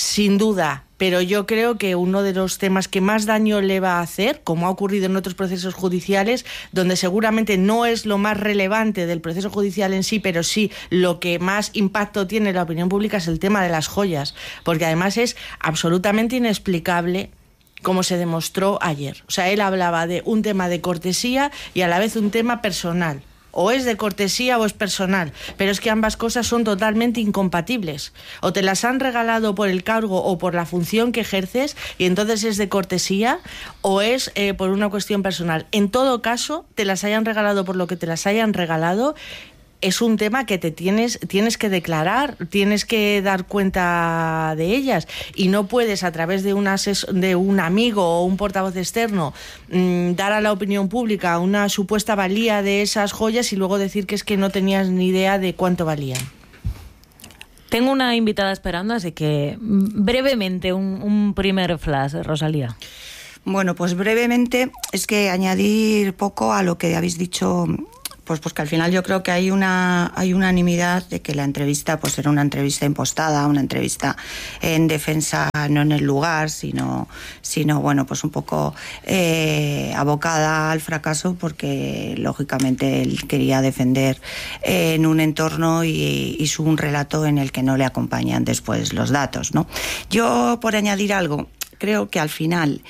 Sin duda, pero yo creo que uno de los temas que más daño le va a hacer, como ha ocurrido en otros procesos judiciales, donde seguramente no es lo más relevante del proceso judicial en sí, pero sí lo que más impacto tiene en la opinión pública, es el tema de las joyas, porque además es absolutamente inexplicable, como se demostró ayer. O sea, él hablaba de un tema de cortesía y a la vez un tema personal. O es de cortesía o es personal, pero es que ambas cosas son totalmente incompatibles. O te las han regalado por el cargo o por la función que ejerces y entonces es de cortesía, o es eh, por una cuestión personal. En todo caso, te las hayan regalado por lo que te las hayan regalado, es un tema que te tienes, tienes que declarar, tienes que dar cuenta de ellas, y no puedes a través de un, ases- de un amigo o un portavoz externo mmm, dar a la opinión pública una supuesta valía de esas joyas y luego decir que es que no tenías ni idea de cuánto valían. Tengo una invitada esperando, así que brevemente un, un primer flash, Rosalía. Bueno, pues brevemente es que añadir poco a lo que habéis dicho. Pues, pues que al final yo creo que hay una hay unanimidad de que la entrevista pues era una entrevista impostada, una entrevista en defensa, no en el lugar, sino, sino bueno, pues un poco eh, abocada al fracaso, porque lógicamente él quería defender eh, en un entorno y hizo un relato en el que no le acompañan después los datos, ¿no? Yo, por añadir algo, creo que al final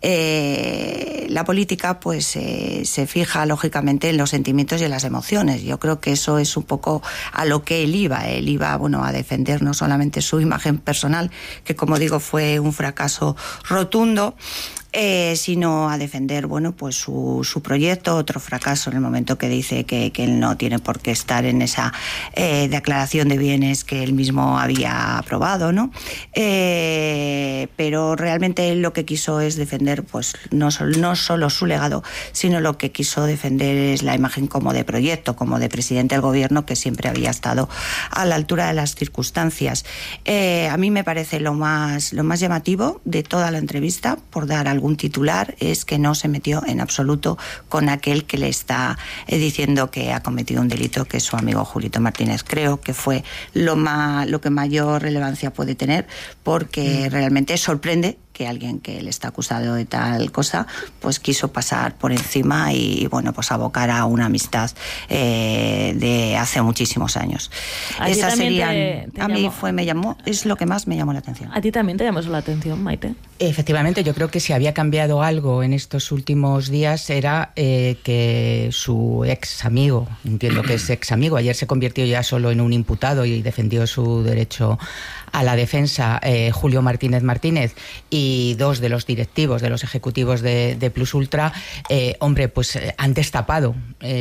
eh, la política pues eh, se fija lógicamente en los sentimientos y en las emociones. Yo creo que eso es un poco a lo que él iba. Él iba, bueno, a defender no solamente su imagen personal, que como digo fue un fracaso rotundo, Eh, sino a defender, bueno, pues su, su proyecto. Otro fracaso en el momento que dice que, que él no tiene por qué estar en esa eh, declaración de bienes que él mismo había aprobado, ¿no? Eh, pero realmente él lo que quiso es defender, pues no, no solo su legado, sino lo que quiso defender es la imagen como de proyecto, como de presidente del gobierno, que siempre había estado a la altura de las circunstancias. Eh, a mí me parece lo más, lo más llamativo de toda la entrevista, por dar algo algún titular, es que no se metió en absoluto con aquel que le está eh, diciendo que ha cometido un delito, que es su amigo Julito Martínez. Creo que fue lo, más, lo que mayor relevancia puede tener, porque mm. realmente sorprende que alguien que le está acusado de tal cosa pues quiso pasar por encima y, y bueno, pues abocar a una amistad eh, de hace muchísimos años. Esas serían, te, te a mí fue, me llamó, es lo que más me llamó la atención. ¿A ti también te llamó la atención, Maite? Efectivamente, yo creo que si había cambiado algo en estos últimos días era eh, que su ex amigo, entiendo que es ex amigo, ayer se convirtió ya solo en un imputado y defendió su derecho a la defensa, eh, Julio Martínez Martínez, y dos de los directivos, de los ejecutivos de, de Plus Ultra, eh, hombre, pues eh, han destapado.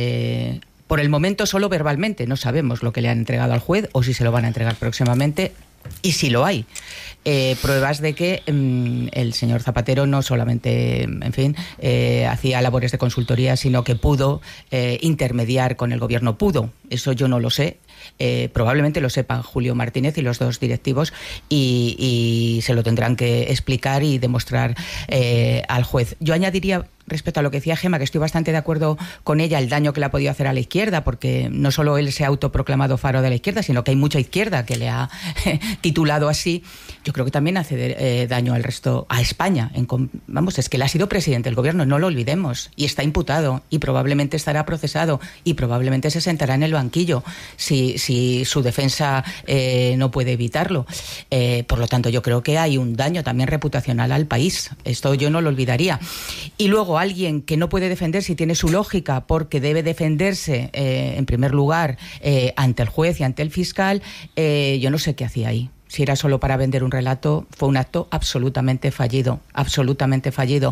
Eh, por el momento solo verbalmente, no sabemos lo que le han entregado al juez o si se lo van a entregar próximamente, y si lo hay. Eh, pruebas de que mmm, el señor Zapatero no solamente, en fin, eh, hacía labores de consultoría, sino que pudo eh, intermediar con el gobierno. Pudo, eso yo no lo sé. Eh, probablemente lo sepan Julio Martínez y los dos directivos, y, y se lo tendrán que explicar y demostrar eh, al juez. Yo añadiría, respecto a lo que decía Gemma, que estoy bastante de acuerdo con ella, el daño que le ha podido hacer a la izquierda, porque no solo él se ha autoproclamado faro de la izquierda, sino que hay mucha izquierda que le ha eh, titulado así. Yo creo que también hace eh, daño al resto, a España. En, vamos, es que él ha sido presidente del gobierno, no lo olvidemos, y está imputado, y probablemente estará procesado, y probablemente se sentará en el banquillo si, si su defensa eh, no puede evitarlo. Eh, por lo tanto, yo creo que hay un daño también reputacional al país. Esto yo no lo olvidaría. Y luego, alguien que no puede defenderse y tiene su lógica porque debe defenderse eh, en primer lugar eh, ante el juez y ante el fiscal, eh, yo no sé qué hacía ahí. Si era solo para vender un relato, fue un acto absolutamente fallido, absolutamente fallido.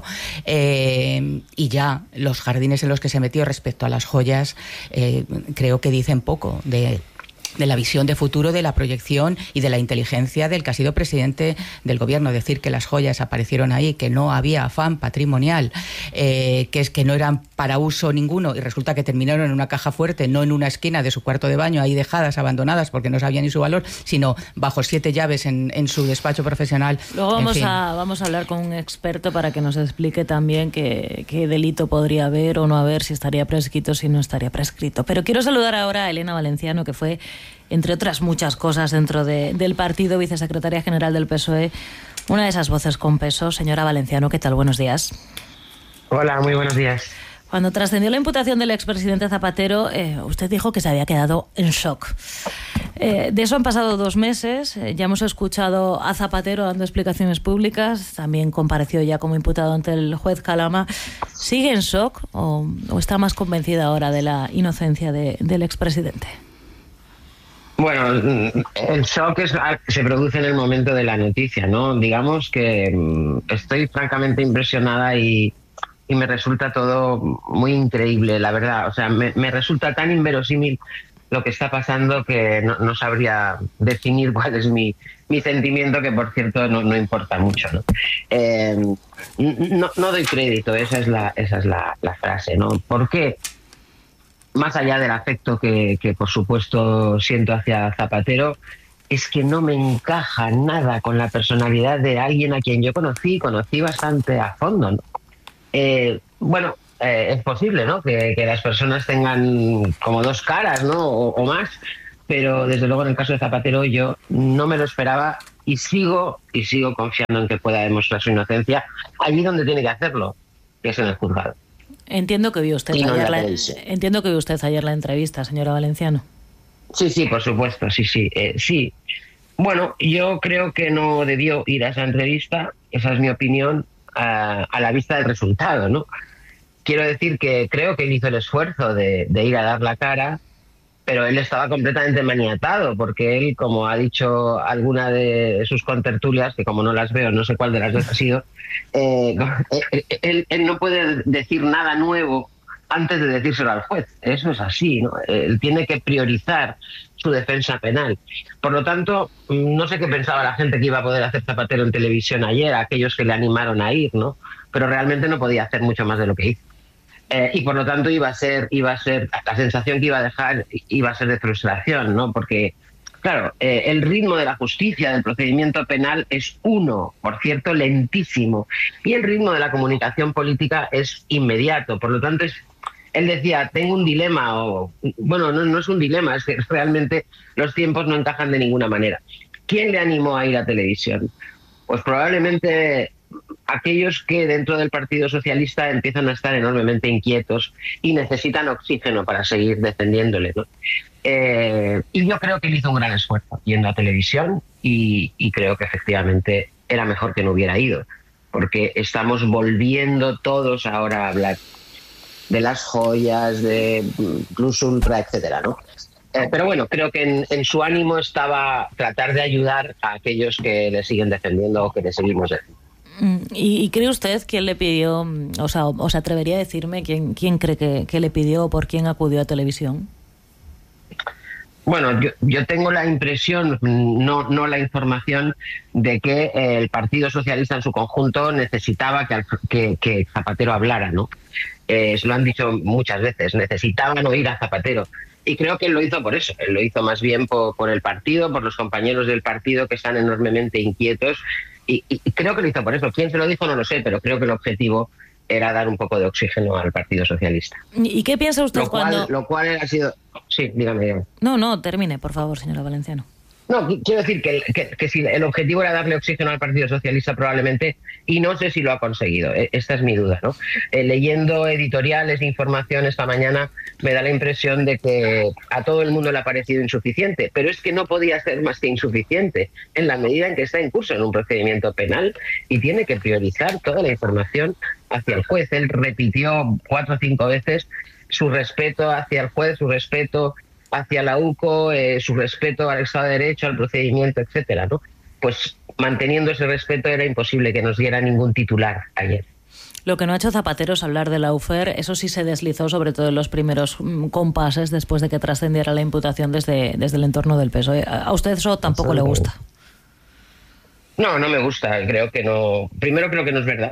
Eh, y ya los jardines en los que se metió respecto a las joyas, eh, creo que dicen poco de... de la visión de futuro, de la proyección y de la inteligencia del que ha sido presidente del gobierno. Decir que las joyas aparecieron ahí, que no había afán patrimonial, eh, que es que no eran para uso ninguno, y resulta que terminaron en una caja fuerte, no en una esquina de su cuarto de baño, ahí dejadas, abandonadas, porque no sabían ni su valor, sino bajo siete llaves en, en su despacho profesional. Luego vamos, en fin. a, vamos a hablar con un experto para que nos explique también qué, qué delito podría haber o no haber, si estaría prescrito, si no estaría prescrito. Pero quiero saludar ahora a Elena Valenciano, que fue entre otras muchas cosas dentro de, del partido, vicesecretaria general del P S O E, una de esas voces con peso. Señora Valenciano, ¿qué tal? Buenos días. Hola, muy buenos días. Cuando trascendió la imputación del expresidente Zapatero, eh, usted dijo que se había quedado en shock. Eh, de eso han pasado dos meses, eh, ya hemos escuchado a Zapatero dando explicaciones públicas, también compareció ya como imputado ante el juez Calama. ¿Sigue en shock o, o está más convencida ahora de la inocencia de, del expresidente? Bueno, el shock es, se produce en el momento de la noticia, ¿no? Digamos que estoy francamente impresionada y, y me resulta todo muy increíble, la verdad. O sea, me, me resulta tan inverosímil lo que está pasando que no, no sabría definir cuál es mi, mi sentimiento, que por cierto no, no importa mucho, ¿no? Eh, no, no doy crédito, esa es la, esa es la, la frase, ¿no? ¿Por qué? Más allá del afecto que, que por supuesto siento hacia Zapatero, es que no me encaja nada con la personalidad de alguien a quien yo conocí, conocí bastante a fondo, ¿no? Eh, bueno, eh, es posible, ¿no?, que, que las personas tengan como dos caras, ¿no?, o, o más, pero desde luego en el caso de Zapatero yo no me lo esperaba y sigo, y sigo confiando en que pueda demostrar su inocencia allí donde tiene que hacerlo, que es en el juzgado. Entiendo que vio usted no ayer la, la entiendo que vio usted ayer la entrevista, señora Valenciano. Sí, sí, por supuesto, sí, sí, eh, sí. Bueno, yo creo que no debió ir a esa entrevista, esa es mi opinión, a, a la vista del resultado, ¿no? Quiero decir que creo que él hizo el esfuerzo de, de ir a dar la cara, pero él estaba completamente maniatado, porque él, como ha dicho alguna de sus contertulias, que como no las veo, no sé cuál de las dos ha sido, eh, él, él no puede decir nada nuevo antes de decírselo al juez. Eso es así, ¿no? Él tiene que priorizar su defensa penal. Por lo tanto, no sé qué pensaba la gente que iba a poder hacer Zapatero en televisión ayer, aquellos que le animaron a ir, ¿no? Pero realmente no podía hacer mucho más de lo que hizo. Eh, y por lo tanto iba a ser, iba a ser, la sensación que iba a dejar iba a ser de frustración, ¿no? Porque, claro, eh, el ritmo de la justicia, del procedimiento penal es uno, por cierto, lentísimo, y el ritmo de la comunicación política es inmediato. Por lo tanto, es, él decía, tengo un dilema, o bueno, no, no es un dilema, es que realmente los tiempos no encajan de ninguna manera. ¿Quién le animó a ir a televisión? Pues probablemente aquellos que dentro del Partido Socialista empiezan a estar enormemente inquietos y necesitan oxígeno para seguir defendiéndole, ¿no? Eh, y yo creo que él hizo un gran esfuerzo yendo a televisión y, y creo que efectivamente era mejor que no hubiera ido, porque estamos volviendo todos ahora a hablar de las joyas, de Plus Ultra, etcétera, ¿no? Eh, pero bueno, creo que en, en su ánimo estaba tratar de ayudar a aquellos que le siguen defendiendo o que le seguimos defendiendo. ¿Y, ¿Y cree usted quién le pidió, o sea, o se atrevería a decirme quién, quién cree que, que le pidió o por quién acudió a televisión? Bueno, yo, yo tengo la impresión, no, no la información, de que el Partido Socialista en su conjunto necesitaba que, que, que Zapatero hablara, ¿no? Eh, se lo han dicho muchas veces, necesitaban oír a Zapatero. Y creo que él lo hizo por eso, él lo hizo más bien por, por el partido, por los compañeros del partido que están enormemente inquietos. Y, y creo que lo hizo por eso. ¿Quién se lo dijo? No lo sé, pero creo que el objetivo era dar un poco de oxígeno al Partido Socialista. ¿Y qué piensa usted lo cual, cuando...? Lo cual ha sido... Sí, dígame, dígame. No, no, termine, por favor, señora Valenciano. No, quiero decir que, que, que si el objetivo era darle oxígeno al Partido Socialista probablemente, y no sé si lo ha conseguido, esta es mi duda, ¿no? Eh, leyendo editoriales de información esta mañana me da la impresión de que a todo el mundo le ha parecido insuficiente, pero es que no podía ser más que insuficiente en la medida en que está en curso en un procedimiento penal y tiene que priorizar toda la información hacia el juez. Él repitió cuatro o cinco veces su respeto hacia el juez, su respeto hacia la U C O, eh, su respeto al Estado de Derecho, al procedimiento, etcétera, ¿no? Pues manteniendo ese respeto era imposible que nos diera ningún titular ayer. Lo que no ha hecho Zapatero es hablar de la Lawfare, eso sí se deslizó sobre todo en los primeros compases después de que trascendiera la imputación desde, desde el entorno del P S O E. ¿A usted eso tampoco le gusta? No, no me gusta, creo que no. Primero creo que no es verdad.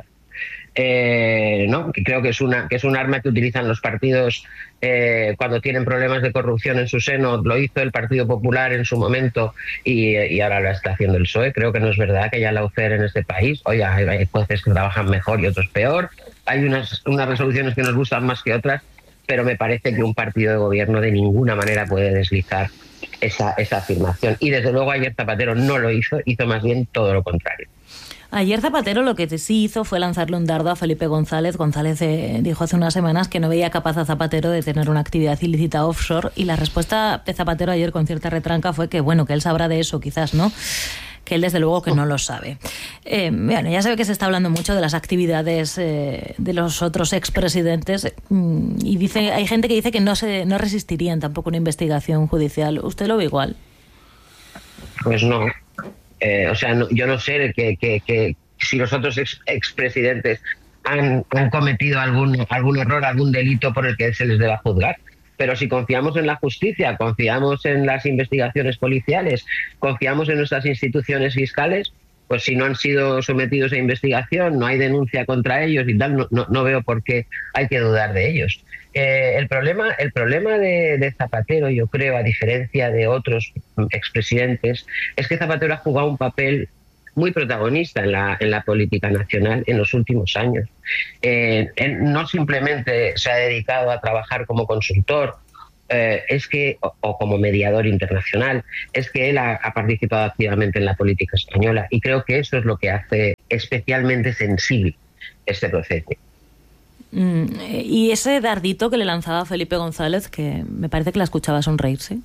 Eh, no, que creo que es una que es un arma que utilizan los partidos eh, cuando tienen problemas de corrupción en su seno. Lo hizo el Partido Popular en su momento y, y ahora lo está haciendo el P S O E. Creo que no es verdad que haya lawfare en este país. Oye, hay, hay jueces que trabajan mejor y otros peor. Hay unas, unas resoluciones que nos gustan más que otras, pero me parece que un partido de gobierno de ninguna manera puede deslizar esa, esa afirmación. Y desde luego ayer Zapatero no lo hizo, hizo más bien todo lo contrario. Ayer Zapatero lo que sí hizo fue lanzarle un dardo a Felipe González. González eh, dijo hace unas semanas que no veía capaz a Zapatero de tener una actividad ilícita offshore, y la respuesta de Zapatero ayer con cierta retranca fue que, bueno, que él sabrá de eso, quizás, ¿no? Que él desde luego que no lo sabe. Eh, bueno, ya sabe que se está hablando mucho de las actividades eh, de los otros expresidentes, y dice, hay gente que dice que no se no resistirían tampoco una investigación judicial. ¿Usted lo ve igual? Pues no. Eh, o sea, no, yo no sé que, que, que si los otros ex, expresidentes han, han cometido algún, algún error, algún delito por el que se les deba juzgar. Pero si confiamos en la justicia, confiamos en las investigaciones policiales, confiamos en nuestras instituciones fiscales, pues si no han sido sometidos a investigación, no hay denuncia contra ellos y tal, no, no, no veo por qué hay que dudar de ellos. Eh, el problema, el problema de, de Zapatero, yo creo, a diferencia de otros expresidentes, es que Zapatero ha jugado un papel muy protagonista en la, en la política nacional en los últimos años. Eh, él no simplemente se ha dedicado a trabajar como consultor, eh, es que o, o como mediador internacional, es que él ha, ha participado activamente en la política española, y creo que eso es lo que hace especialmente sensible este proceso. Mm, y ese dardito que le lanzaba Felipe González, que me parece que la escuchaba sonreírse.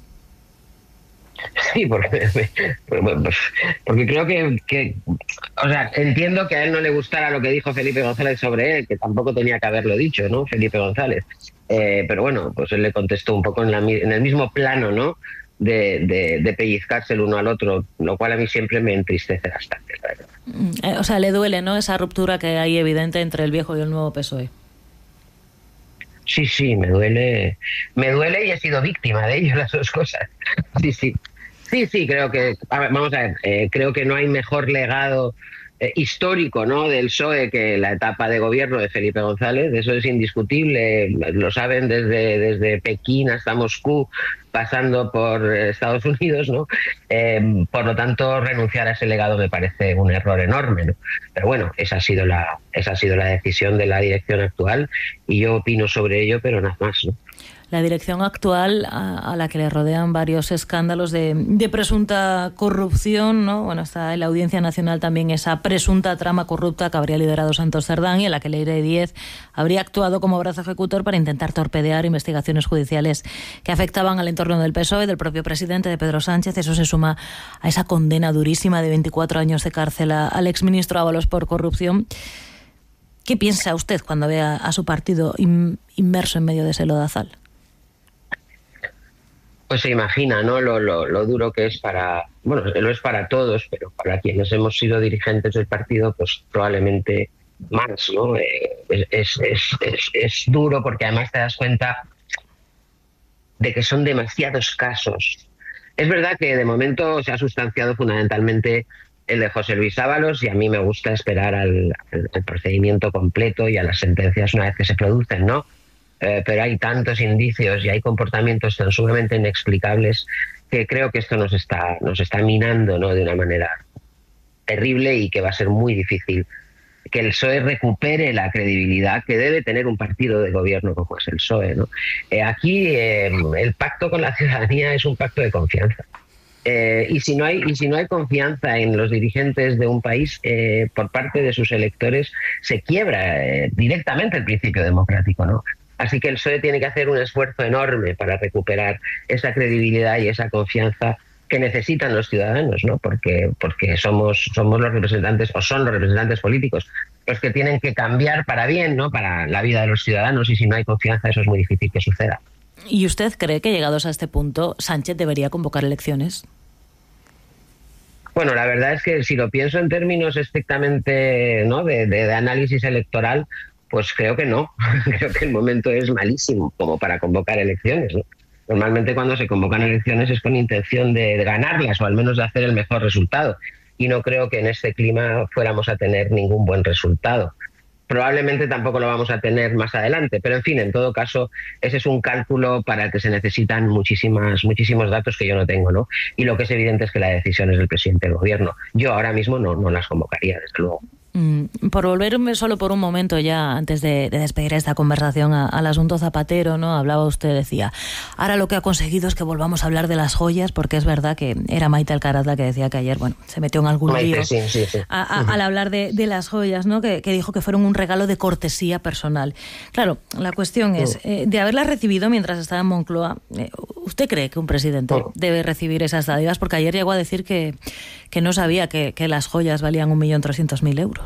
Sí, porque, porque creo que, que, o sea, entiendo que a él no le gustara lo que dijo Felipe González sobre él, que tampoco tenía que haberlo dicho, ¿no? Felipe González. Eh, pero bueno, pues él le contestó un poco en, la, en el mismo plano, ¿no? De, de, de pellizcarse el uno al otro, lo cual a mí siempre me entristece bastante, la verdad. Eh, o sea, le duele, ¿no? Esa ruptura que hay evidente entre el viejo y el nuevo P S O E. Sí, sí, me duele, me duele y he sido víctima de ello, las dos cosas. Sí, sí, sí, sí, creo que, a ver, vamos a ver, eh, creo que no hay mejor legado eh, histórico, ¿no?, del P S O E que la etapa de gobierno de Felipe González. Eso es indiscutible, lo saben desde, desde Pekín hasta Moscú, pasando por Estados Unidos, ¿no? Eh, por lo tanto, renunciar a ese legado me parece un error enorme, ¿no? Pero bueno, esa ha sido la, esa ha sido la decisión de la dirección actual, y yo opino sobre ello, pero nada más, ¿no? La dirección actual, a, a la que le rodean varios escándalos de, de presunta corrupción, ¿no? Bueno, está en la Audiencia Nacional también esa presunta trama corrupta que habría liderado Santos Cerdán, y en la que Leire Díez habría actuado como brazo ejecutor para intentar torpedear investigaciones judiciales que afectaban al entorno del P S O E, del propio presidente, de Pedro Sánchez. Eso se suma a esa condena durísima de veinticuatro años de cárcel al exministro Ábalos por corrupción. ¿Qué piensa usted cuando ve a, a su partido in, inmerso en medio de ese lodazal? Pues se imagina, ¿no?, lo, lo, lo duro que es para, bueno, lo es para todos, pero para quienes hemos sido dirigentes del partido, pues probablemente más, ¿no? Eh, es, es, es, es duro porque además te das cuenta de que son demasiados casos. Es verdad que de momento se ha sustanciado fundamentalmente el de José Luis Ábalos, y a mí me gusta esperar al, al, al procedimiento completo y a las sentencias una vez que se producen, ¿no? Eh, pero hay tantos indicios y hay comportamientos tan sumamente inexplicables que creo que esto nos está, nos está minando, ¿no?, de una manera terrible, y que va a ser muy difícil que el P S O E recupere la credibilidad que debe tener un partido de gobierno como es el P S O E, ¿no? Eh, aquí eh, el pacto con la ciudadanía es un pacto de confianza. Eh, y si no hay y si no hay confianza en los dirigentes de un país eh, por parte de sus electores, se quiebra eh, directamente el principio democrático, ¿no? Así que el P S O E tiene que hacer un esfuerzo enorme para recuperar esa credibilidad y esa confianza que necesitan los ciudadanos, ¿no? Porque, porque somos, somos los representantes, o son los representantes políticos, los que tienen que cambiar para bien, ¿no?, para la vida de los ciudadanos, y si no hay confianza, eso es muy difícil que suceda. ¿Y usted cree que, llegados a este punto, Sánchez debería convocar elecciones? Bueno, la verdad es que si lo pienso en términos estrictamente, ¿no?, de, de, de análisis electoral, pues creo que no. Creo que el momento es malísimo como para convocar elecciones, ¿no? Normalmente cuando se convocan elecciones es con intención de, de ganarlas, o al menos de hacer el mejor resultado. Y no creo que en este clima fuéramos a tener ningún buen resultado. Probablemente tampoco lo vamos a tener más adelante, pero en fin, en todo caso, ese es un cálculo para el que se necesitan muchísimas, muchísimos datos que yo no tengo, ¿no? Y lo que es evidente es que la decisión es del presidente del gobierno. Yo ahora mismo no, no las convocaría, desde luego. Mm, por volverme solo por un momento ya, antes de, de despedir esta conversación a, al asunto Zapatero, ¿no? Hablaba usted, decía, ahora lo que ha conseguido es que volvamos a hablar de las joyas, porque es verdad que era Maite Alcaraz la que decía que ayer, bueno, se metió en algún Maite, lío sí, sí, sí. A, a, al hablar de, de las joyas, ¿no? Que, que dijo que fueron un regalo de cortesía personal. Claro, la cuestión es, eh, de haberlas recibido mientras estaba en Moncloa, eh, ¿usted cree que un presidente oh. debe recibir esas dádivas? Porque ayer llegó a decir que, que no sabía que, que las joyas valían un millón trescientos mil euros.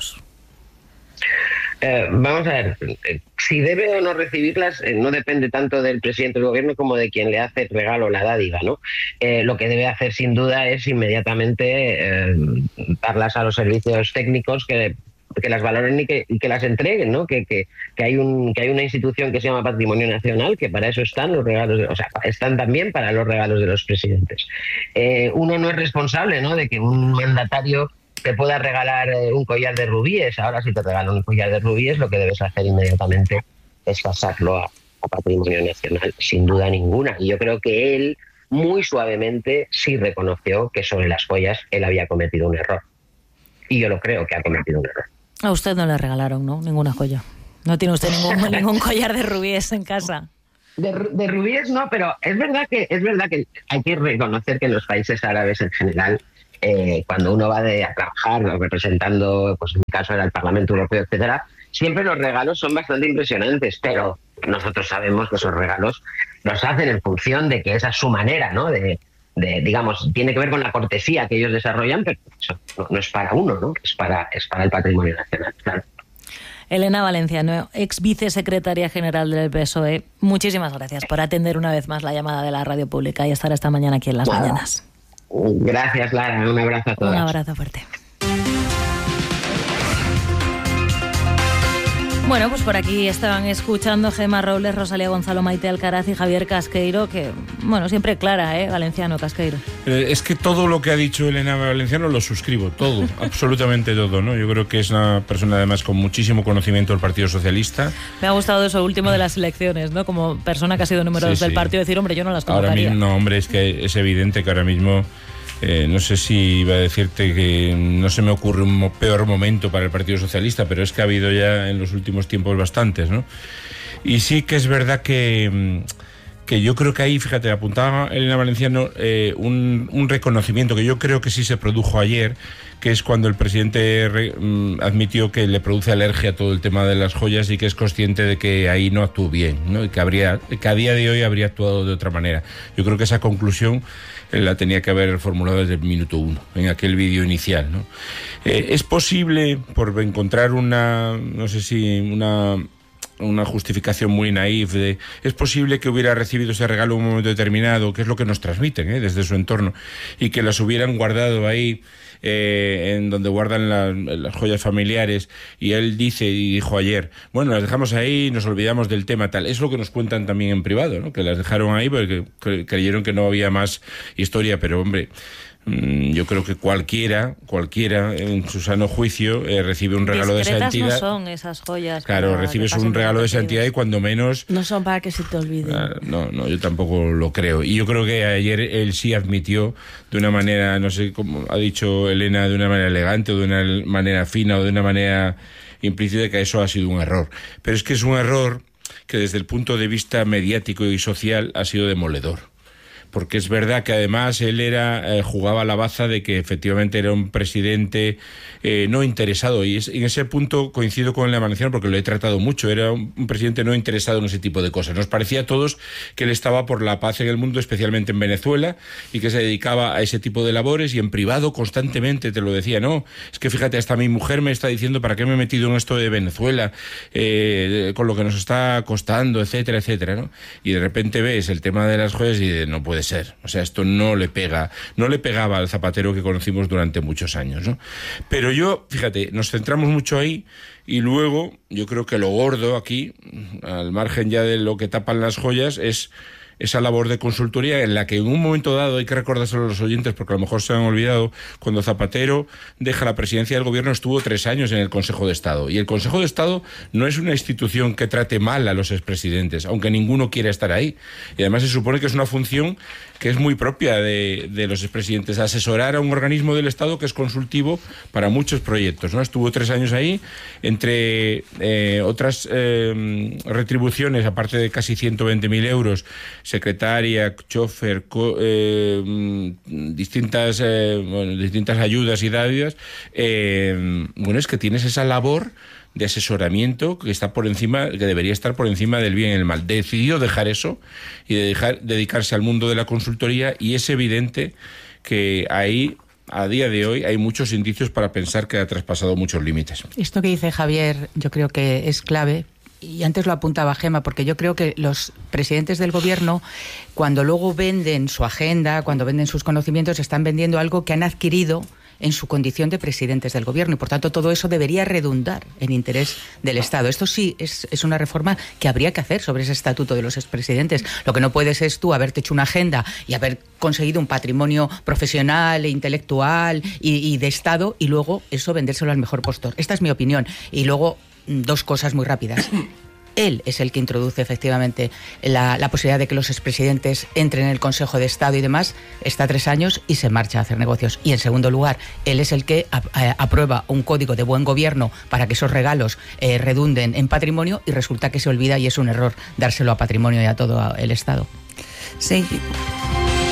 Eh, vamos a ver, si debe o no recibirlas eh, no depende tanto del presidente del gobierno como de quien le hace el regalo, la dádiva, ¿no? Eh, lo que debe hacer sin duda es inmediatamente eh, darlas a los servicios técnicos que, que las valoren y que, y que las entreguen, ¿no? Que, que, que, hay un, que hay una institución que se llama Patrimonio Nacional, que para eso están los regalos, de, o sea, están también para los regalos de los presidentes. Eh, uno no es responsable, ¿no?, de que un mandatario te pueda regalar un collar de rubíes. Ahora, si te regalan un collar de rubíes, lo que debes hacer inmediatamente es pasarlo a, a Patrimonio Nacional, sin duda ninguna. Y yo creo que él, muy suavemente, sí reconoció que sobre las joyas él había cometido un error. Y yo lo creo que ha cometido un error. A usted no le regalaron, ¿no?, ninguna joya. No tiene usted ningún, ningún collar de rubíes en casa. De, de rubíes no, pero es verdad que es verdad que hay que reconocer que en los países árabes en general, Eh, cuando uno va de, a trabajar, ¿no?, representando, pues en mi caso era el Parlamento Europeo, etcétera, siempre los regalos son bastante impresionantes, pero nosotros sabemos que esos regalos los hacen en función de que esa es su manera, ¿no?, de, de digamos, tiene que ver con la cortesía que ellos desarrollan, pero eso no, no es para uno, ¿no?, es para, es para el patrimonio nacional, claro. Elena Valenciano, ex vicesecretaria general del P S O E, muchísimas gracias por atender una vez más la llamada de la radio pública y estar esta mañana aquí en Las wow. Mañanas. Gracias, Lara. Un abrazo a todos. Un abrazo fuerte. Bueno, pues por aquí estaban escuchando Gemma Robles, Rosalía Gonzalo, Maite Alcaraz y Javier Casqueiro, que, bueno, siempre clara, ¿eh? Valenciano, Casqueiro. Eh, es que todo lo que ha dicho Elena Valenciano lo suscribo, todo, absolutamente todo, ¿no? Yo creo que es una persona además con muchísimo conocimiento del Partido Socialista. Me ha gustado eso último de las elecciones, ¿no? Como persona que ha sido número dos sí, del sí. partido, decir, hombre, yo no las convocaría. Ahora mismo, no, hombre, es que es evidente que ahora mismo... Eh, no sé si iba a decirte que no se me ocurre un peor momento para el Partido Socialista, pero es que ha habido ya en los últimos tiempos bastantes, ¿no? Y sí que es verdad que, que yo creo que ahí, fíjate, apuntaba Elena Valenciano eh, un, un reconocimiento que yo creo que sí se produjo ayer, que es cuando el presidente re, mm, admitió que le produce alergia todo el tema de las joyas y que es consciente de que ahí no actuó bien, ¿no? Y que, habría, que a día de hoy habría actuado de otra manera. Yo creo que esa conclusión la tenía que haber formulado desde el minuto uno, en aquel vídeo inicial, ¿no? Eh, es posible, por encontrar una, no sé si una... una justificación muy naif de es posible que hubiera recibido ese regalo en un momento determinado, que es lo que nos transmiten ¿eh? desde su entorno, y que las hubieran guardado ahí eh, en donde guardan la, las joyas familiares, y él dice y dijo ayer, bueno, las dejamos ahí, nos olvidamos del tema tal. Es lo que nos cuentan también en privado, ¿no? Que las dejaron ahí porque creyeron que no había más historia, pero hombre, yo creo que cualquiera, cualquiera en su sano juicio eh, recibe un regalo discretas de esa entidad. No son esas joyas. Claro, recibes un regalo de esa entidad y cuando menos... No son para que se te olvide. Claro, no, no, yo tampoco lo creo. Y yo creo que ayer él sí admitió de una manera, no sé cómo ha dicho Elena, de una manera elegante o de una manera fina o de una manera implícita, que eso ha sido un error. Pero es que es un error que desde el punto de vista mediático y social ha sido demoledor. Porque es verdad que además él era eh, jugaba la baza de que efectivamente era un presidente eh, no interesado, y es, en ese punto coincido con la Valenciano porque lo he tratado mucho, era un, un presidente no interesado en ese tipo de cosas. Nos parecía a todos que él estaba por la paz en el mundo, especialmente en Venezuela, y que se dedicaba a ese tipo de labores, y en privado constantemente te lo decía, no, es que fíjate, hasta mi mujer me está diciendo para qué me he metido en esto de Venezuela, eh, con lo que nos está costando, etcétera, etcétera, ¿no? Y de repente ves el tema de las joyas y de, no puede ser, o sea, esto no le pega, no le pegaba al Zapatero que conocimos durante muchos años, ¿no? Pero yo, fíjate, nos centramos mucho ahí, y luego yo creo que lo gordo aquí, al margen ya de lo que tapan las joyas, es esa labor de consultoría en la que en un momento dado, hay que recordárselo a los oyentes porque a lo mejor se han olvidado, cuando Zapatero deja la presidencia del gobierno estuvo tres años en el Consejo de Estado, y el Consejo de Estado no es una institución que trate mal a los expresidentes, aunque ninguno quiera estar ahí, y además se supone que es una función que es muy propia de, de los expresidentes, asesorar a un organismo del Estado que es consultivo para muchos proyectos, ¿no? Estuvo tres años ahí, entre eh, otras eh, retribuciones, aparte de casi ciento veinte mil euros, secretaria, chofer, co, eh, distintas, eh, bueno, distintas ayudas y dádivas. Eh, bueno, es que tienes esa labor de asesoramiento que está por encima, que debería estar por encima del bien y el mal. Decidió dejar eso y de dejar, dedicarse al mundo de la consultoría, y es evidente que ahí, a día de hoy, hay muchos indicios para pensar que ha traspasado muchos límites. Esto que dice Javier yo creo que es clave. Y antes lo apuntaba Gema, porque yo creo que los presidentes del gobierno, cuando luego venden su agenda, cuando venden sus conocimientos, están vendiendo algo que han adquirido en su condición de presidentes del gobierno, y por tanto todo eso debería redundar en interés del Estado. Esto sí es, es una reforma que habría que hacer sobre ese estatuto de los expresidentes. Lo que no puedes es tú haberte hecho una agenda y haber conseguido un patrimonio profesional e intelectual y, y de Estado, y luego eso vendérselo al mejor postor. Esta es mi opinión. Y luego, dos cosas muy rápidas. Él es el que introduce efectivamente la, la posibilidad de que los expresidentes entren en el Consejo de Estado y demás, está tres años y se marcha a hacer negocios. Y en segundo lugar, él es el que a, a, aprueba un código de buen gobierno para que esos regalos eh, redunden en patrimonio, y resulta que se olvida, y es un error, dárselo a patrimonio y a todo el Estado. Sí.